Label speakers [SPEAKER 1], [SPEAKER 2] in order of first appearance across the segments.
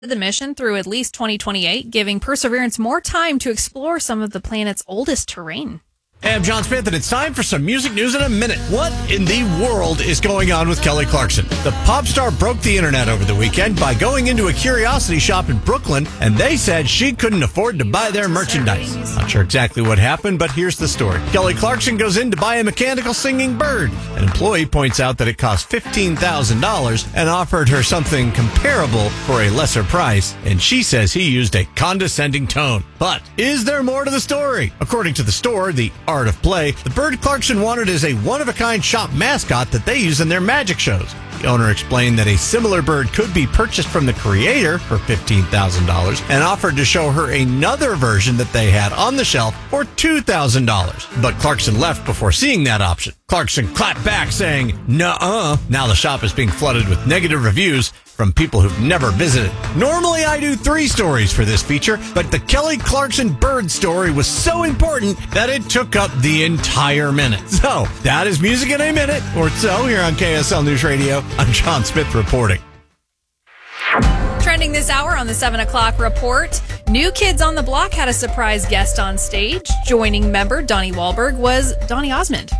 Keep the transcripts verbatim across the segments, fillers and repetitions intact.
[SPEAKER 1] the mission through at least twenty twenty-eight, giving Perseverance more time to explore some of the planet's oldest terrain.
[SPEAKER 2] Hey, I'm John Smith, and it's time for some music news in a minute. What in the world is going on with Kelly Clarkson? The pop star broke the internet over the weekend by going into a curiosity shop in Brooklyn, and they said she couldn't afford to buy their merchandise. Not sure exactly what happened, but here's the story. Kelly Clarkson goes in to buy a mechanical singing bird. An employee points out that it cost fifteen thousand dollars and offered her something comparable for a lesser price, and she says he used a condescending tone. But is there more to the story? According to the store, the Art of Play, the bird Clarkson wanted is a one-of-a-kind shop mascot that they use in their magic shows. The owner explained that a similar bird could be purchased from the creator for fifteen thousand dollars and offered to show her another version that they had on the shelf for two thousand dollars. But Clarkson left before seeing that option. Clarkson clapped back saying, "Nuh-uh." Now the shop is being flooded with negative reviews from people who've never visited. Normally I do three stories for this feature, but the Kelly Clarkson bird story was so important that it took up the entire minute. So that is music in a minute or so here on K S L News Radio. I'm John Smith reporting.
[SPEAKER 1] Trending this hour on the seven o'clock report, New Kids on the Block had a surprise guest on stage. Joining member Donnie Wahlberg was Donny Osmond.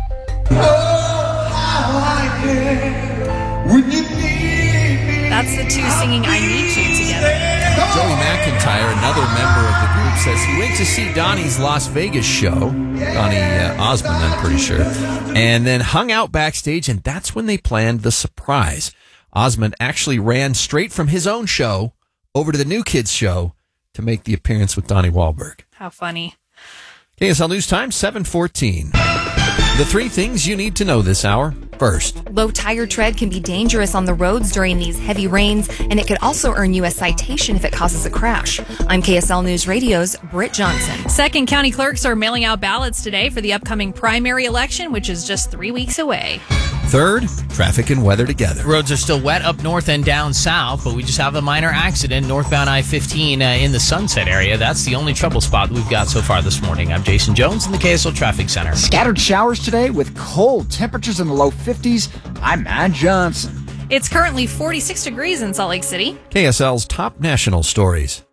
[SPEAKER 3] Oh, how I care when you need me.
[SPEAKER 1] That's the two singing I Need You together.
[SPEAKER 4] Joey McIntyre, another member of the group, says he went to see Donnie's Las Vegas show, Donny uh, Osmond, I'm pretty sure, and then hung out backstage, and that's when they planned the surprise. Osmond actually ran straight from his own show over to the New Kids show to make the appearance with Donnie Wahlberg.
[SPEAKER 1] How funny.
[SPEAKER 4] K S L News Time, seven fourteen. The three things you need to know this hour. First,
[SPEAKER 5] low tire tread can be dangerous on the roads during these heavy rains, and it could also earn you a citation if it causes a crash. I'm K S L News Radio's Britt Johnson.
[SPEAKER 1] Second, county clerks are mailing out ballots today for the upcoming primary election, which is just three weeks away.
[SPEAKER 4] Third, traffic and weather together.
[SPEAKER 6] Roads are still wet up north and down south, but we just have a minor accident northbound I fifteen uh, in the Sunset area. That's the only trouble spot we've got so far this morning. I'm Jason Jones in the K S L Traffic Center.
[SPEAKER 7] Scattered showers today with cold temperatures in the low fifties. I'm Matt Johnson.
[SPEAKER 1] It's currently forty-six degrees in Salt Lake City.
[SPEAKER 4] K S L's top national stories.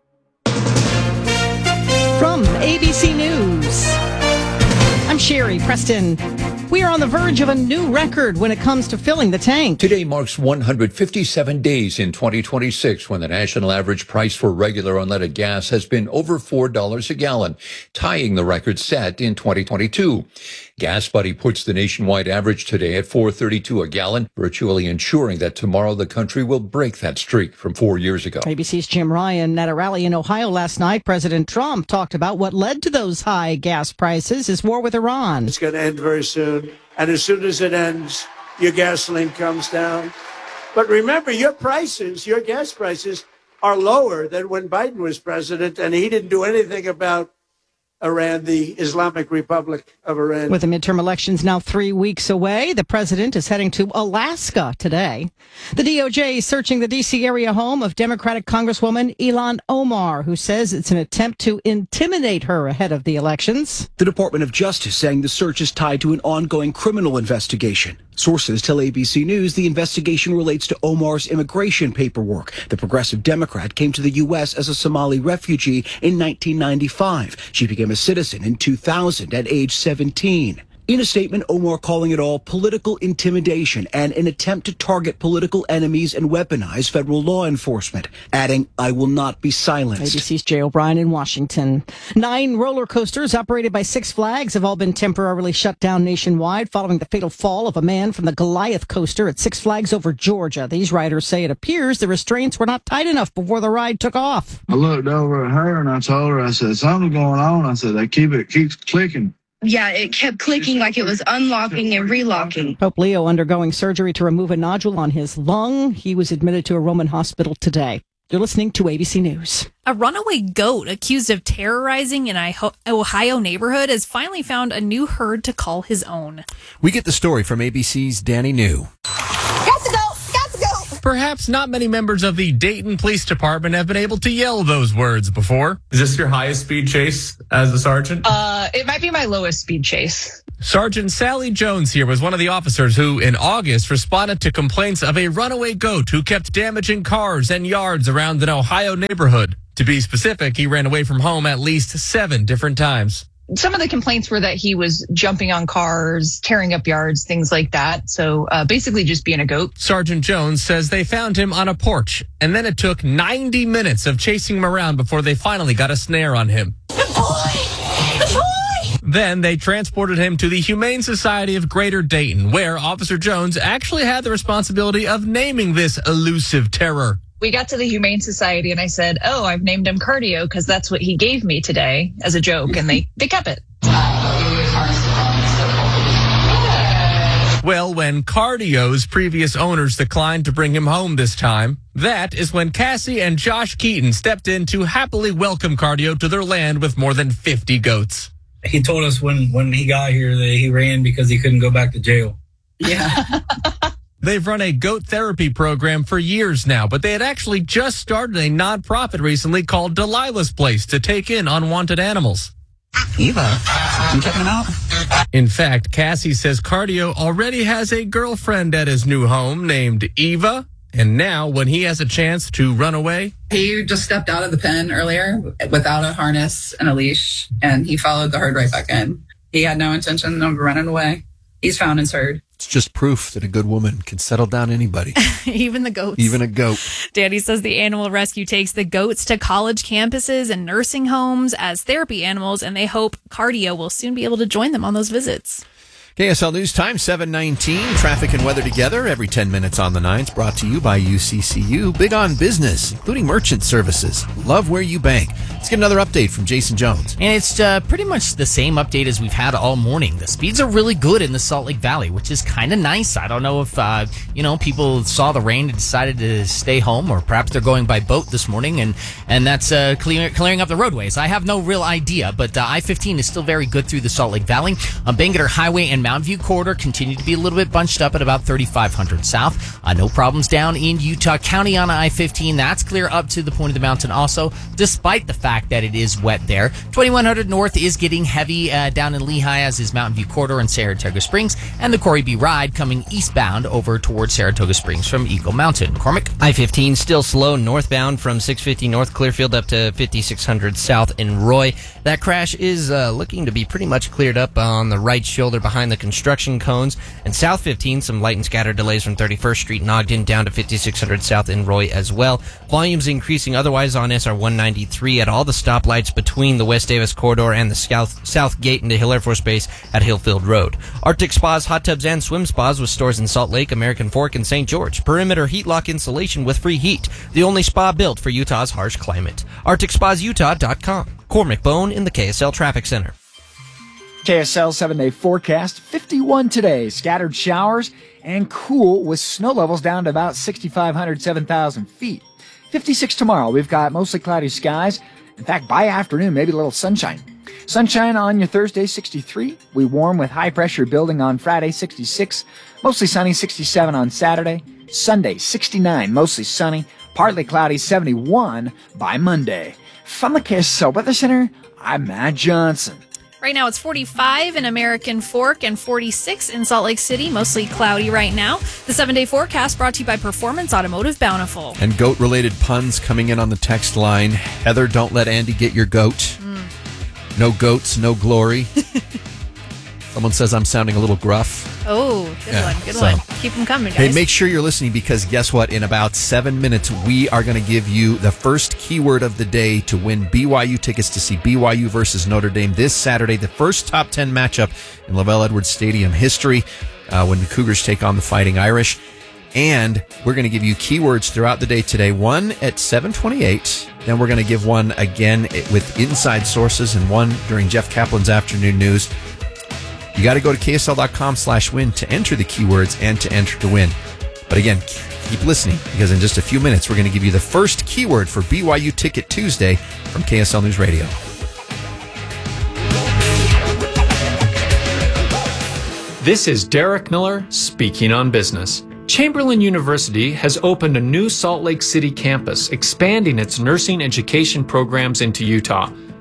[SPEAKER 8] From A B C News, I'm Sherry Preston. We are on the verge of a new record when it comes to filling the tank.
[SPEAKER 9] Today marks one hundred fifty-seven days in twenty twenty-six when the national average price for regular unleaded gas has been over four dollars a gallon, tying the record set in twenty twenty-two. GasBuddy puts the nationwide average today at four dollars and thirty-two cents a gallon, virtually ensuring that tomorrow the country will break that streak from four years ago.
[SPEAKER 8] A B C's Jim Ryan. At a rally in Ohio last night, President Trump talked about what led to those high gas prices, his war with Iran.
[SPEAKER 10] It's going to end very soon. And as soon as it ends, your gasoline comes down. But remember, your prices, your gas prices, are lower than when Biden was president, and he didn't do anything about Iran, the Islamic Republic of Iran.
[SPEAKER 8] With the midterm elections now three weeks away, the president is heading to Alaska today. The D O J is searching the D C area home of Democratic Congresswoman Ilhan Omar, who says it's an attempt to intimidate her ahead of the elections.
[SPEAKER 11] The Department of Justice saying the search is tied to an ongoing criminal investigation. Sources tell A B C News the investigation relates to Omar's immigration paperwork. The progressive Democrat came to the U S as a Somali refugee in nineteen ninety-five. She became a citizen in two thousand at age seventeen. In a statement, Omar calling it all political intimidation and an attempt to target political enemies and weaponize federal law enforcement, adding, "I will not be silenced."
[SPEAKER 8] A B C's Jay O'Brien in Washington. Nine roller coasters operated by Six Flags have all been temporarily shut down nationwide following the fatal fall of a man from the Goliath coaster at Six Flags over Georgia. These riders say it appears the restraints were not tight enough before the ride took off.
[SPEAKER 12] I looked over at her and I told her, I said, "Something's going on." I said, "They keep it keeps clicking."
[SPEAKER 13] Yeah, it kept clicking like it was unlocking and relocking.
[SPEAKER 8] Pope Leo undergoing surgery to remove a nodule on his lung. He was admitted to a Roman hospital today. You're listening to A B C News.
[SPEAKER 1] A runaway goat accused of terrorizing an Ohio neighborhood has finally found a new herd to call his own.
[SPEAKER 4] We get the story from A B C's Danny New.
[SPEAKER 14] Got to go! Got to go!
[SPEAKER 15] Perhaps not many members of the Dayton Police Department have been able to yell those words before.
[SPEAKER 16] Is this your highest speed chase as a sergeant?
[SPEAKER 17] Uh, it might be my lowest speed chase.
[SPEAKER 15] Sergeant Sally Jones here was one of the officers who, in August, responded to complaints of a runaway goat who kept damaging cars and yards around an Ohio neighborhood. To be specific, he ran away from home at least seven different times.
[SPEAKER 16] Some of the complaints were that he was jumping on cars, tearing up yards, things like that. So uh, basically just being a goat.
[SPEAKER 15] Sergeant Jones says they found him on a porch, and then it took ninety minutes of chasing him around before they finally got a snare on him.
[SPEAKER 14] Good boy! Good boy!
[SPEAKER 15] Then they transported him to the Humane Society of Greater Dayton, where Officer Jones actually had the responsibility of naming this elusive terror.
[SPEAKER 16] We got to the Humane Society and I said, oh, I've named him Cardio because that's what he gave me today as a joke. And they, they kept it.
[SPEAKER 15] Well, when Cardio's previous owners declined to bring him home this time, that is when Cassie and Josh Keaton stepped in to happily welcome Cardio to their land with more than fifty goats.
[SPEAKER 17] He told us when, when he got here that he ran because he couldn't go back to jail.
[SPEAKER 16] Yeah.
[SPEAKER 15] They've run a goat therapy program for years now, but they had actually just started a nonprofit recently called Delilah's Place to take in unwanted animals.
[SPEAKER 18] Eva, you checking him out?
[SPEAKER 15] In fact, Cassie says Cardio already has a girlfriend at his new home named Eva, and now when he has a chance to run away...
[SPEAKER 19] He just stepped out of the pen earlier without a harness and a leash, and he followed the herd right back in. He had no intention of running away. He's found his herd.
[SPEAKER 4] It's just proof that a good woman can settle down anybody.
[SPEAKER 1] Even the goats.
[SPEAKER 4] Even a goat.
[SPEAKER 1] Danny says the animal rescue takes the goats to college campuses and nursing homes as therapy animals, and they hope Cardio will soon be able to join them on those visits.
[SPEAKER 4] K S L News Time, seven nineteen. Traffic and weather together every ten minutes on the nines. Brought to you by U C C U. Big on business, including merchant services. Love where you bank. Let's get another update from Jason Jones.
[SPEAKER 6] And it's uh, pretty much the same update as we've had all morning. The speeds are really good in the Salt Lake Valley, which is kind of nice. I don't know if, uh, you know, people saw the rain and decided to stay home, or perhaps they're going by boat this morning, and, and that's uh, clear, clearing up the roadways. I have no real idea, but uh, I fifteen is still very good through the Salt Lake Valley. Um, Bangerter Highway and Mountain View corridor continue to be a little bit bunched up at about thirty-five hundred south. Uh, no problems down in Utah County on I fifteen. That's clear up to the point of the mountain also, despite the fact that it is wet there. twenty-one hundred north is getting heavy uh, down in Lehigh, as is Mountain View corridor and Saratoga Springs, and the Corey B. Ride coming eastbound over towards Saratoga Springs from Eagle Mountain. Cormac?
[SPEAKER 20] I fifteen still slow northbound from six fifty North Clearfield up to fifty-six hundred south in Roy. That crash is uh, looking to be pretty much cleared up on the right shoulder behind the construction cones. And South fifteen, some light and scattered delays from thirty-first Street in Ogden down to fifty-six hundred south in Roy as well. Volumes increasing otherwise on S R one ninety-three at all the stoplights between the West Davis corridor and the South, South Gate into Hill Air Force Base at Hillfield Road. Arctic Spas, hot tubs, and swim spas with stores in Salt Lake, American Fork, and Saint George. Perimeter heat lock insulation with free heat. The only spa built for Utah's harsh climate. arctic spas utah dot com. Cormac Bone in the K S L Traffic Center.
[SPEAKER 7] K S L seven-day forecast, fifty-one today, scattered showers and cool with snow levels down to about six thousand five hundred, seven thousand feet. fifty-six tomorrow, we've got mostly cloudy skies. In fact, by afternoon, maybe a little sunshine. Sunshine on your Thursday, sixty-three. We warm with high pressure building on Friday, sixty-six. Mostly sunny, sixty-seven on Saturday. Sunday, sixty-nine, mostly sunny. Partly cloudy, seventy-one by Monday. From the K S L Weather Center, I'm Matt Johnson.
[SPEAKER 1] Right now it's forty-five in American Fork and forty-six in Salt Lake City. Mostly cloudy right now. The seven-day forecast brought to you by Performance Automotive Bountiful.
[SPEAKER 4] And goat-related puns coming in on the text line. Heather, don't let Andy get your goat. Mm. No goats, no glory. Someone says I'm sounding a little gruff.
[SPEAKER 1] Oh, good
[SPEAKER 4] Yeah,
[SPEAKER 1] one. Good
[SPEAKER 4] so-
[SPEAKER 1] one. Keep them coming, guys.
[SPEAKER 4] Hey, make sure you're listening, because guess what? In about seven minutes, we are going to give you the first keyword of the day to win B Y U tickets to see B Y U versus Notre Dame this Saturday, the first top ten matchup in LaVell Edwards Stadium history uh, when the Cougars take on the Fighting Irish. And we're going to give you keywords throughout the day today, one at seven twenty-eight. Then we're going to give one again with inside sources and one during Jeff Kaplan's afternoon news. You got to go to K S L dot com slash win to enter the keywords and to enter to win. But again, keep listening, because in just a few minutes, we're going to give you the first keyword for B Y U Ticket Tuesday from K S L News Radio.
[SPEAKER 21] This is Derek Miller speaking on business. Chamberlain University has opened a new Salt Lake City campus, expanding its nursing education programs into Utah.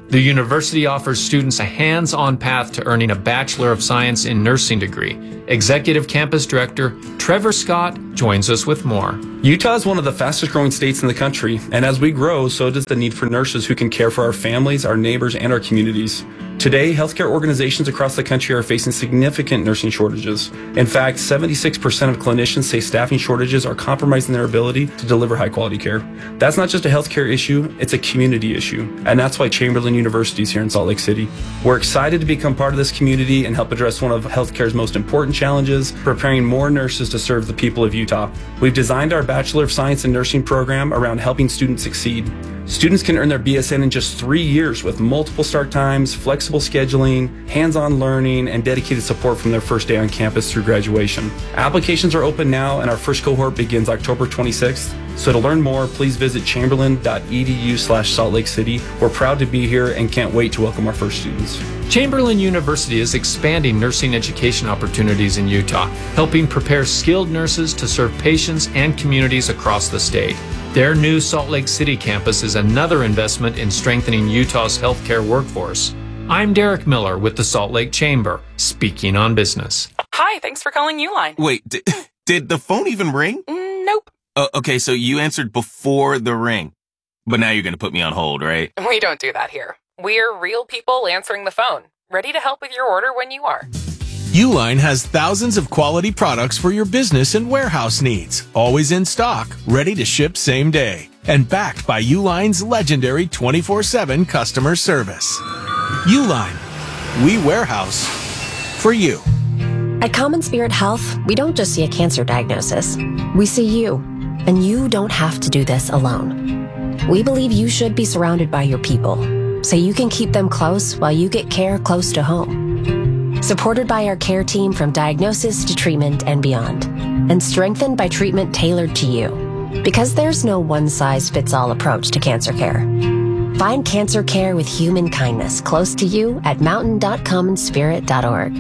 [SPEAKER 21] The university offers students a hands-on path to earning a Bachelor of Science in Nursing degree. Executive Campus Director Trevor Scott joins us with more.
[SPEAKER 2] Utah is one of the fastest growing states in the country, and as we grow, so does the need for nurses who can care for our families, our neighbors, and our communities. Today, healthcare organizations across the country are facing significant nursing shortages. In fact, seventy-six percent of clinicians say staffing shortages are compromising their ability to deliver high quality care. That's not just a healthcare issue, it's a community issue. And that's why Chamberlain University is here in Salt Lake City. We're excited to become part of this community and help address one of healthcare's most important challenges, preparing more nurses to serve the people of Utah. We've designed our Bachelor of Science in Nursing program around helping students succeed. Students can earn their B S N in just three years with multiple start times, flexible scheduling, hands-on learning, and dedicated support from their first day on campus through graduation. Applications are open now, and our first cohort begins October twenty-sixth. So to learn more, please visit chamberlain.edu slash Salt Lake City. We're proud to be here and can't wait to welcome our first students.
[SPEAKER 21] Chamberlain University is expanding nursing education opportunities in Utah, helping prepare skilled nurses to serve patients and communities across the state. Their new Salt Lake City campus is another investment in strengthening Utah's healthcare workforce. I'm Derek Miller with the Salt Lake Chamber, speaking on business.
[SPEAKER 22] Hi, thanks for calling Uline.
[SPEAKER 23] Wait, d- did the phone even ring?
[SPEAKER 22] Mm, nope.
[SPEAKER 23] Uh, okay, so you answered before the ring. But now you're going to put me on hold, right?
[SPEAKER 22] We don't do that here. We're real people answering the phone, ready to help with your order when you are.
[SPEAKER 24] Uline has thousands of quality products for your business and warehouse needs, always in stock, ready to ship same day, and backed by Uline's legendary twenty-four seven customer service. Uline, we warehouse for you.
[SPEAKER 25] At Common Spirit Health, we don't just see a cancer diagnosis. We see you, and you don't have to do this alone. We believe you should be surrounded by your people, so you can keep them close while you get care close to home. Supported by our care team from diagnosis to treatment and beyond, and strengthened by treatment tailored to you. Because there's no one-size-fits-all approach to cancer care. Find cancer care with human kindness close to you at mountain dot common spirit dot org.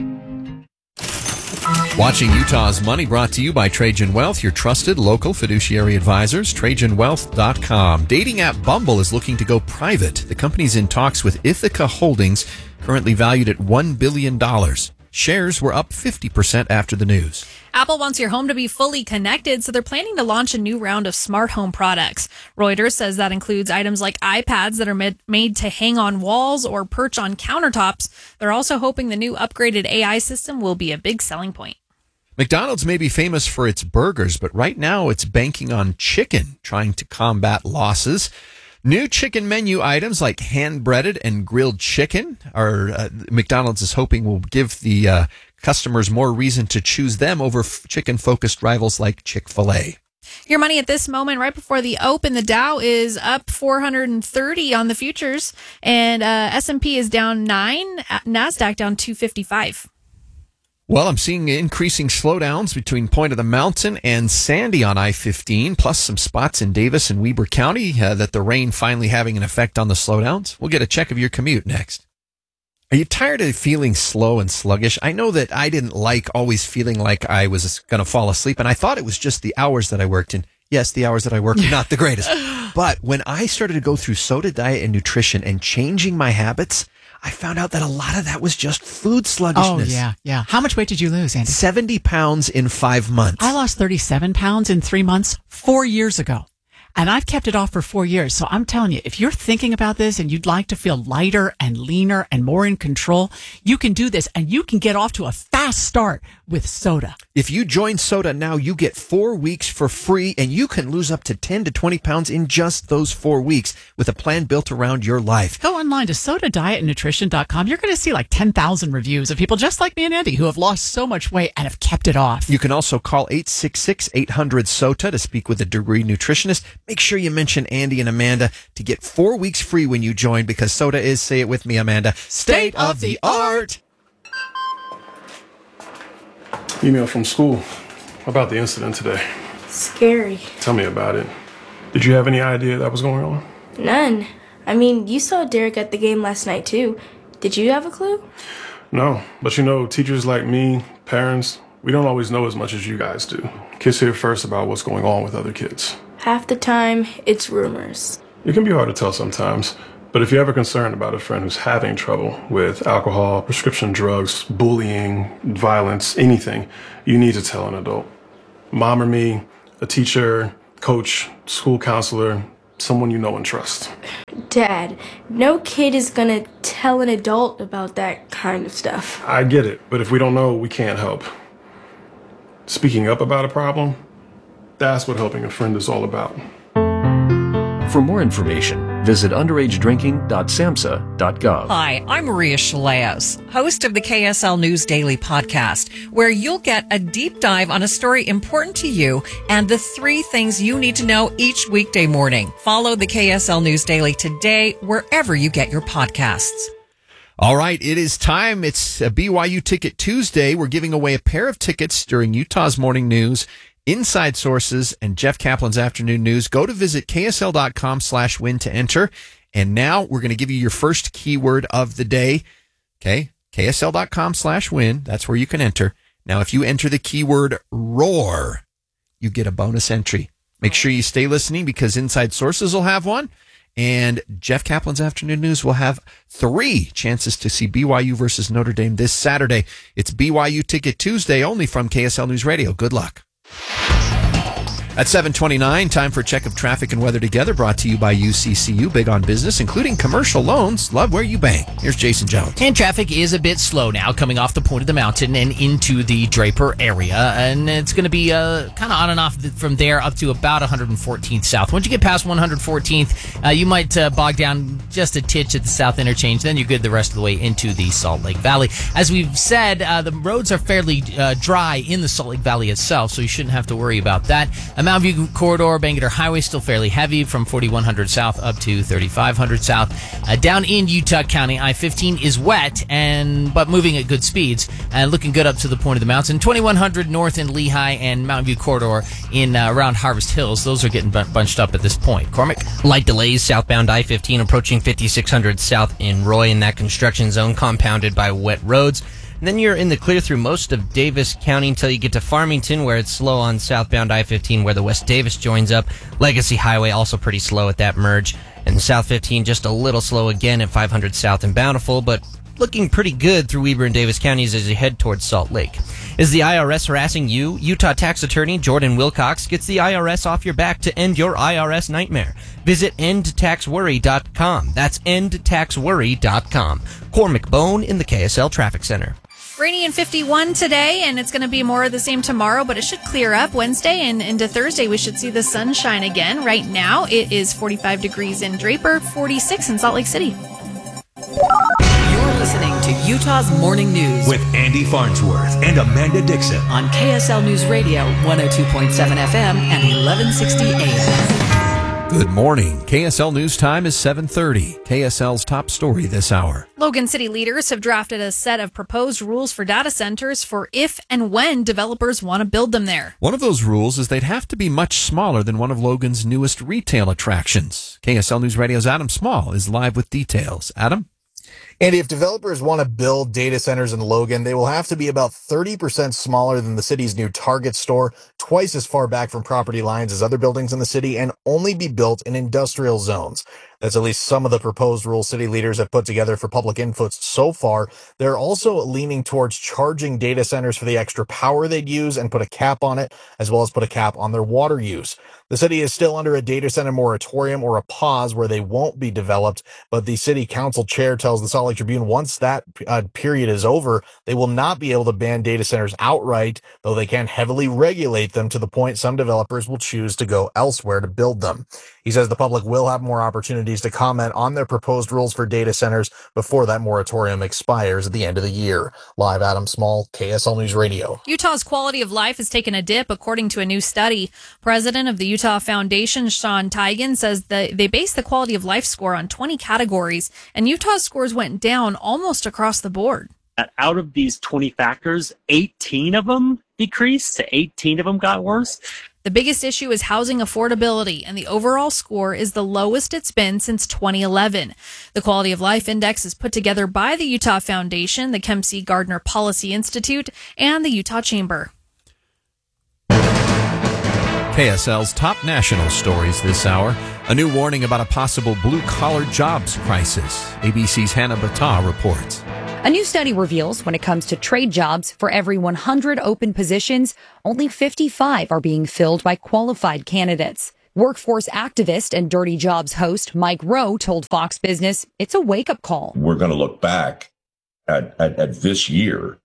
[SPEAKER 4] Watching Utah's Money, brought to you by Trajan Wealth, your trusted local fiduciary advisors, trajan wealth dot com. Dating app Bumble is looking to go private. The company's in talks with Ithaca Holdings, currently valued at one billion dollars. Shares were up fifty percent after the news.
[SPEAKER 1] Apple wants your home to be fully connected, so they're planning to launch a new round of smart home products. Reuters says that includes items like iPads that are made, made to hang on walls or perch on countertops. They're also hoping the new upgraded A I system will be a big selling point.
[SPEAKER 4] McDonald's may be famous for its burgers, but right now it's banking on chicken, trying to combat losses. New chicken menu items like hand-breaded and grilled chicken are uh, McDonald's is hoping will give the uh, customers more reason to choose them over f- chicken-focused rivals like Chick-fil-A.
[SPEAKER 1] Your money at this moment, right before the open, the Dow is up four hundred thirty on the futures, and uh, S and P is down nine, NASDAQ down two fifty-five.
[SPEAKER 4] Well, I'm seeing increasing slowdowns between Point of the Mountain and Sandy on I fifteen, plus some spots in Davis and Weber County uh, that the rain finally having an effect on the slowdowns. We'll get a check of your commute next. Are you tired of feeling slow and sluggish? I know that I didn't like always feeling like I was going to fall asleep, and I thought it was just the hours that I worked in. Yes, the hours that I worked, not the greatest. But when I started to go through Soda Diet and Nutrition and changing my habits, I found out that a lot of that was just food sluggishness.
[SPEAKER 26] Oh, yeah, yeah. How much weight did you lose, Andy?
[SPEAKER 4] seventy pounds in five months.
[SPEAKER 26] I lost thirty-seven pounds in three months four years ago. And I've kept it off for four years. So I'm telling you, if you're thinking about this and you'd like to feel lighter and leaner and more in control, you can do this, and you can get off to a fast start with Soda.
[SPEAKER 4] If you join Soda now, you get four weeks for free, and you can lose up to ten to twenty pounds in just those four weeks with a plan built around your life.
[SPEAKER 26] Go online to soda diet and nutrition dot com. You're going to see like ten thousand reviews of people just like me and Andy who have lost so much weight and have kept it off.
[SPEAKER 4] You can also call eight six six, eight hundred, S O T A to speak with a degree nutritionist. Make sure you mention Andy and Amanda to get four weeks free when you join, because Soda is, say it with me, Amanda, state of the art.
[SPEAKER 27] Email from school about the incident today.
[SPEAKER 28] Scary.
[SPEAKER 27] Tell me about it. Did you have any idea that was going on?
[SPEAKER 28] None. I mean, you saw Derek at the game last night, too. Did you have a clue?
[SPEAKER 27] No, but you know, teachers like me, parents, we don't always know as much as you guys do. Kids hear first about what's going on with other kids.
[SPEAKER 28] Half the time, it's rumors.
[SPEAKER 27] It can be hard to tell sometimes, But if you're ever concerned about a friend who's having trouble with alcohol, prescription drugs, bullying, violence, anything, you need to tell an adult. Mom or me, a teacher, coach, school counselor, someone you know and trust.
[SPEAKER 28] Dad, no kid is gonna tell an adult about that kind of stuff.
[SPEAKER 27] I get it, but if we don't know, we can't help. Speaking up about a problem, that's what helping a friend is all about.
[SPEAKER 3] For more information, visit underage drinking dot samhsa dot gov.
[SPEAKER 5] Hi, I'm Maria Shilaos, host of the K S L News Daily podcast, where you'll get a deep dive on a story important to you and the three things you need to know each weekday morning. Follow the K S L News Daily today, wherever you get your podcasts.
[SPEAKER 4] All right, it is time. It's a B Y U Ticket Tuesday. We're giving away a pair of tickets during Utah's Morning News, Inside Sources, and Jeff Kaplan's Afternoon News. Go to visit ksl.com slash win to enter. And now we're going to give you your first keyword of the day. Okay, ksl.com slash win. That's where you can enter. Now, if you enter the keyword roar, you get a bonus entry. Make sure you stay listening because Inside Sources will have one. And Jeff Kaplan's Afternoon News will have three chances to see B Y U versus Notre Dame this Saturday. It's B Y U Ticket Tuesday only from K S L News Radio. Good luck. At seven twenty-nine, time for a check of traffic and weather together, brought to you by U C C U, big on business, including commercial loans. Love where you bank. Here's Jason Jones.
[SPEAKER 6] And traffic is a bit slow now, coming off the point of the mountain and into the Draper area. And it's going to be uh, kind of on and off from there up to about one hundred fourteenth South. Once you get past one hundred fourteenth, uh, you might uh, bog down just a titch at the South Interchange. Then you're good the rest of the way into the Salt Lake Valley. As we've said, uh, the roads are fairly uh, dry in the Salt Lake Valley itself, so you shouldn't have to worry about that. A Mountain View Corridor, Bangerter Highway still fairly heavy from forty-one hundred South up to thirty-five hundred South. Uh, down in Utah County, I fifteen is wet, and but moving at good speeds and looking good up to the point of the mountain. twenty-one hundred North in Lehigh and Mountain View Corridor in uh, around Harvest Hills. Those are getting bun- bunched up at this point. Cormac?
[SPEAKER 20] Light delays southbound I fifteen approaching fifty-six hundred South in Roy in that construction zone compounded by wet roads. And then you're in the clear through most of Davis County until you get to Farmington, where it's slow on southbound I fifteen, where the West Davis joins up. Legacy Highway also pretty slow at that merge. And the South fifteen just a little slow again at five hundred South in Bountiful, but looking pretty good through Weber and Davis counties as you head towards Salt Lake. Is the I R S harassing you? Utah tax attorney Jordan Wilcox gets the I R S off your back to end your I R S nightmare. Visit end tax worry dot com. That's end tax worry dot com. Cormac Bone in the K S L Traffic Center.
[SPEAKER 1] Rainy and fifty-one today, and it's going to be more of the same tomorrow, but it should clear up Wednesday and into Thursday. We should see the sunshine again. Right now, it is forty-five degrees in Draper, forty-six in Salt Lake City.
[SPEAKER 5] You're listening to Utah's Morning News
[SPEAKER 8] with Andy Farnsworth and Amanda Dixon
[SPEAKER 5] on K S L News Radio, one oh two point seven F M and eleven sixty A M.
[SPEAKER 4] Good morning. K S L News Time is seven thirty. K S L's top story this hour.
[SPEAKER 1] Logan City leaders have drafted a set of proposed rules for data centers for if and when developers want to build them there.
[SPEAKER 4] One of those rules is they'd have to be much smaller than one of Logan's newest retail attractions. K S L News Radio's Adam Small is live with details. Adam?
[SPEAKER 9] Andy, if developers want to build data centers in Logan, they will have to be about thirty percent smaller than the city's new Target store, twice as far back from property lines as other buildings in the city, and only be built in industrial zones. That's at least some of the proposed rules city leaders have put together for public inputs so far. They're also leaning towards charging data centers for the extra power they'd use and put a cap on it, as well as put a cap on their water use. The city is still under a data center moratorium or a pause where they won't be developed, but the city council chair tells the Salt Lake Tribune once that uh, period is over, they will not be able to ban data centers outright, though they can heavily regulate them to the point some developers will choose to go elsewhere to build them. He says the public will have more opportunities to comment on their proposed rules for data centers before that moratorium expires at the end of the year. Live, Adam Small, K S L News Radio.
[SPEAKER 1] Utah's quality of life has taken a dip, according to a new study. President of the Utah Foundation, Sean Teigen, says that they base the quality of life score on twenty categories, and Utah's scores went down almost across the board.
[SPEAKER 10] Out of these twenty factors, eighteen of them decreased, to eighteen of them got worse.
[SPEAKER 1] The biggest issue is housing affordability, and the overall score is the lowest it's been since twenty eleven. The Quality of Life Index is put together by the Utah Foundation, the Kempsey Gardner Policy Institute, and the Utah Chamber.
[SPEAKER 4] K S L's top national stories this hour. A new warning about a possible blue-collar jobs crisis. A B C's Hannah Battah reports.
[SPEAKER 11] A new study reveals when it comes to trade jobs, for every one hundred open positions, only fifty-five are being filled by qualified candidates. Workforce activist and Dirty Jobs host Mike Rowe told Fox Business it's a wake-up call.
[SPEAKER 12] We're going to look back at, at, at this year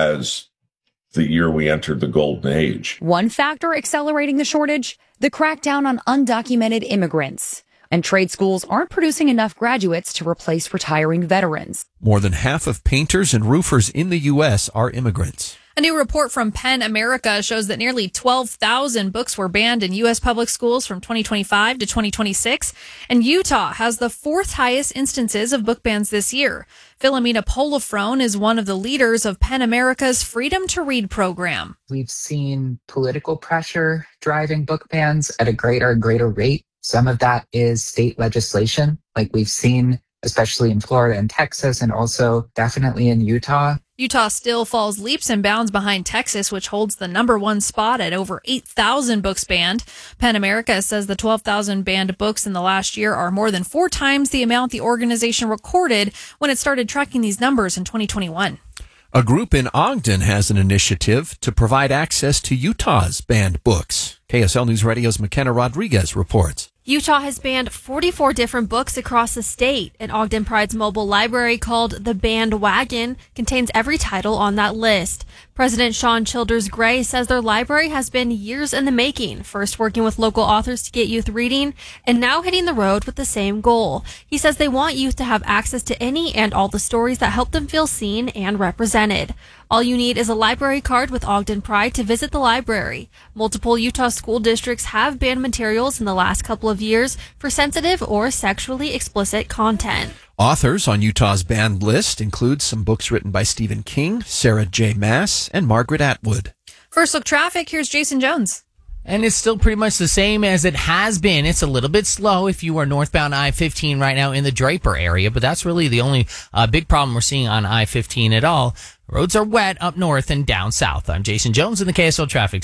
[SPEAKER 12] as the year we entered the golden age.
[SPEAKER 11] One factor accelerating the shortage, the crackdown on undocumented immigrants. And trade schools aren't producing enough graduates to replace retiring veterans.
[SPEAKER 4] More than half of painters and roofers in the U S are immigrants.
[SPEAKER 1] A new report from PEN America shows that nearly twelve thousand books were banned in U S public schools from twenty twenty-five to twenty twenty-six, and Utah has the fourth highest instances of book bans this year. Philomena Polifrone is one of the leaders of PEN America's Freedom to Read program.
[SPEAKER 13] We've seen political pressure driving book bans at a greater and greater rate. Some of that is state legislation, like we've seen, especially in Florida and Texas, and also definitely in Utah.
[SPEAKER 1] Utah still falls leaps and bounds behind Texas, which holds the number one spot at over eight thousand books banned. PEN America says the twelve thousand banned books in the last year are more than four times the amount the organization recorded when it started tracking these numbers in twenty twenty-one.
[SPEAKER 4] A group in Ogden has an initiative to provide access to Utah's banned books. K S L News Radio's McKenna Rodriguez reports.
[SPEAKER 14] Utah has banned forty-four different books across the state. And Ogden Pride's mobile library, called the Banned Wagon, contains every title on that list. President Sean Childers Gray says their library has been years in the making, first working with local authors to get youth reading, and now hitting the road with the same goal. He says they want youth to have access to any and all the stories that help them feel seen and represented. All you need is a library card with Ogden Pride to visit the library. Multiple Utah school districts have banned materials in the last couple of years for sensitive or sexually explicit content.
[SPEAKER 4] Authors on Utah's banned list include some books written by Stephen King, Sarah J. Maas, and Margaret Atwood.
[SPEAKER 1] First Look Traffic, here's Jason Jones.
[SPEAKER 6] And it's still pretty much the same as it has been. It's a little bit slow if you are northbound I fifteen right now in the Draper area, but that's really the only uh, big problem we're seeing on I fifteen at all. Roads are wet up north and down south. I'm Jason Jones in the K S L Traffic.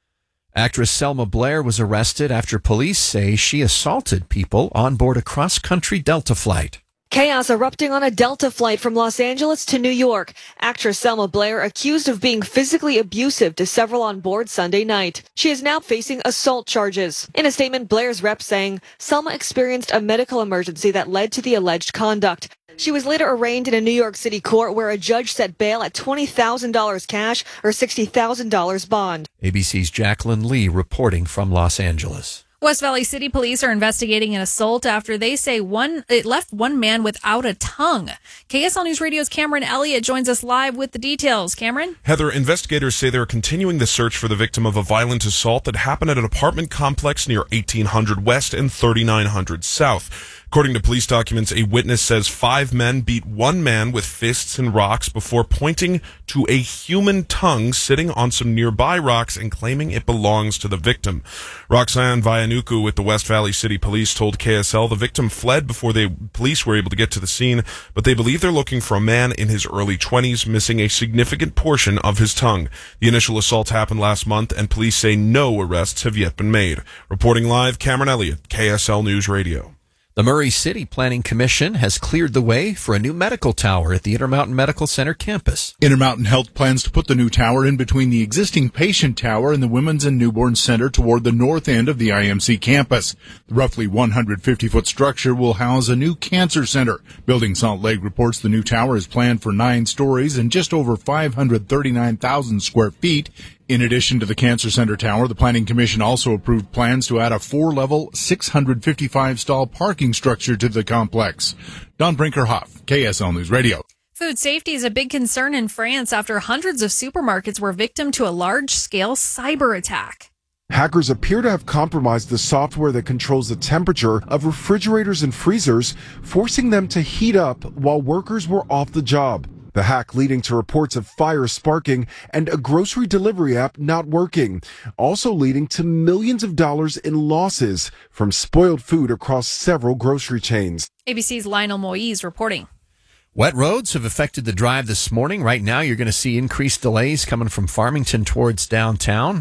[SPEAKER 4] Actress Selma Blair was arrested after police say she assaulted people on board a cross-country Delta flight.
[SPEAKER 15] Chaos erupting on a Delta flight from Los Angeles to New York. Actress Selma Blair accused of being physically abusive to several on board Sunday night. She is now facing assault charges. In a statement, Blair's rep saying Selma experienced a medical emergency that led to the alleged conduct. She was later arraigned in a New York City court where a judge set bail at twenty thousand dollars cash or sixty thousand dollars bond.
[SPEAKER 4] A B C's Jacqueline Lee reporting from Los Angeles.
[SPEAKER 1] West Valley City Police are investigating an assault after they say one it left one man without a tongue. K S L News Radio's Cameron Elliott joins us live with the details. Cameron?
[SPEAKER 16] Heather, investigators say they're continuing the search for the victim of a violent assault that happened at an apartment complex near eighteen hundred West and thirty-nine hundred South. According to police documents, a witness says five men beat one man with fists and rocks before pointing to a human tongue sitting on some nearby rocks and claiming it belongs to the victim. Roxanne Vianuku with the West Valley City Police told K S L the victim fled before the police were able to get to the scene, but they believe they're looking for a man in his early twenties missing a significant portion of his tongue. The initial assault happened last month, and police say no arrests have yet been made. Reporting live, Cameron Elliott, K S L News Radio.
[SPEAKER 4] The Murray City Planning Commission has cleared the way for a new medical tower at the Intermountain Medical Center campus.
[SPEAKER 17] Intermountain Health plans to put the new tower in between the existing patient tower and the Women's and Newborn Center toward the north end of the I M C campus. The roughly one hundred fifty foot structure will house a new cancer center. Building Salt Lake reports the new tower is planned for nine stories and just over five hundred thirty-nine thousand square feet. In addition to the Cancer Center Tower, the Planning Commission also approved plans to add a four-level, six hundred fifty-five stall parking structure to the complex. Don Brinkerhoff, K S L News Radio.
[SPEAKER 1] Food safety is a big concern in France after hundreds of supermarkets were victim to a large-scale cyber attack.
[SPEAKER 18] Hackers appear to have compromised the software that controls the temperature of refrigerators and freezers, forcing them to heat up while workers were off the job. The hack leading to reports of fires sparking and a grocery delivery app not working, also leading to millions of dollars in losses from spoiled food across several grocery chains.
[SPEAKER 1] A B C's Lionel Moise reporting.
[SPEAKER 4] Wet roads have affected the drive this morning. Right now, you're going to see increased delays coming from Farmington towards downtown.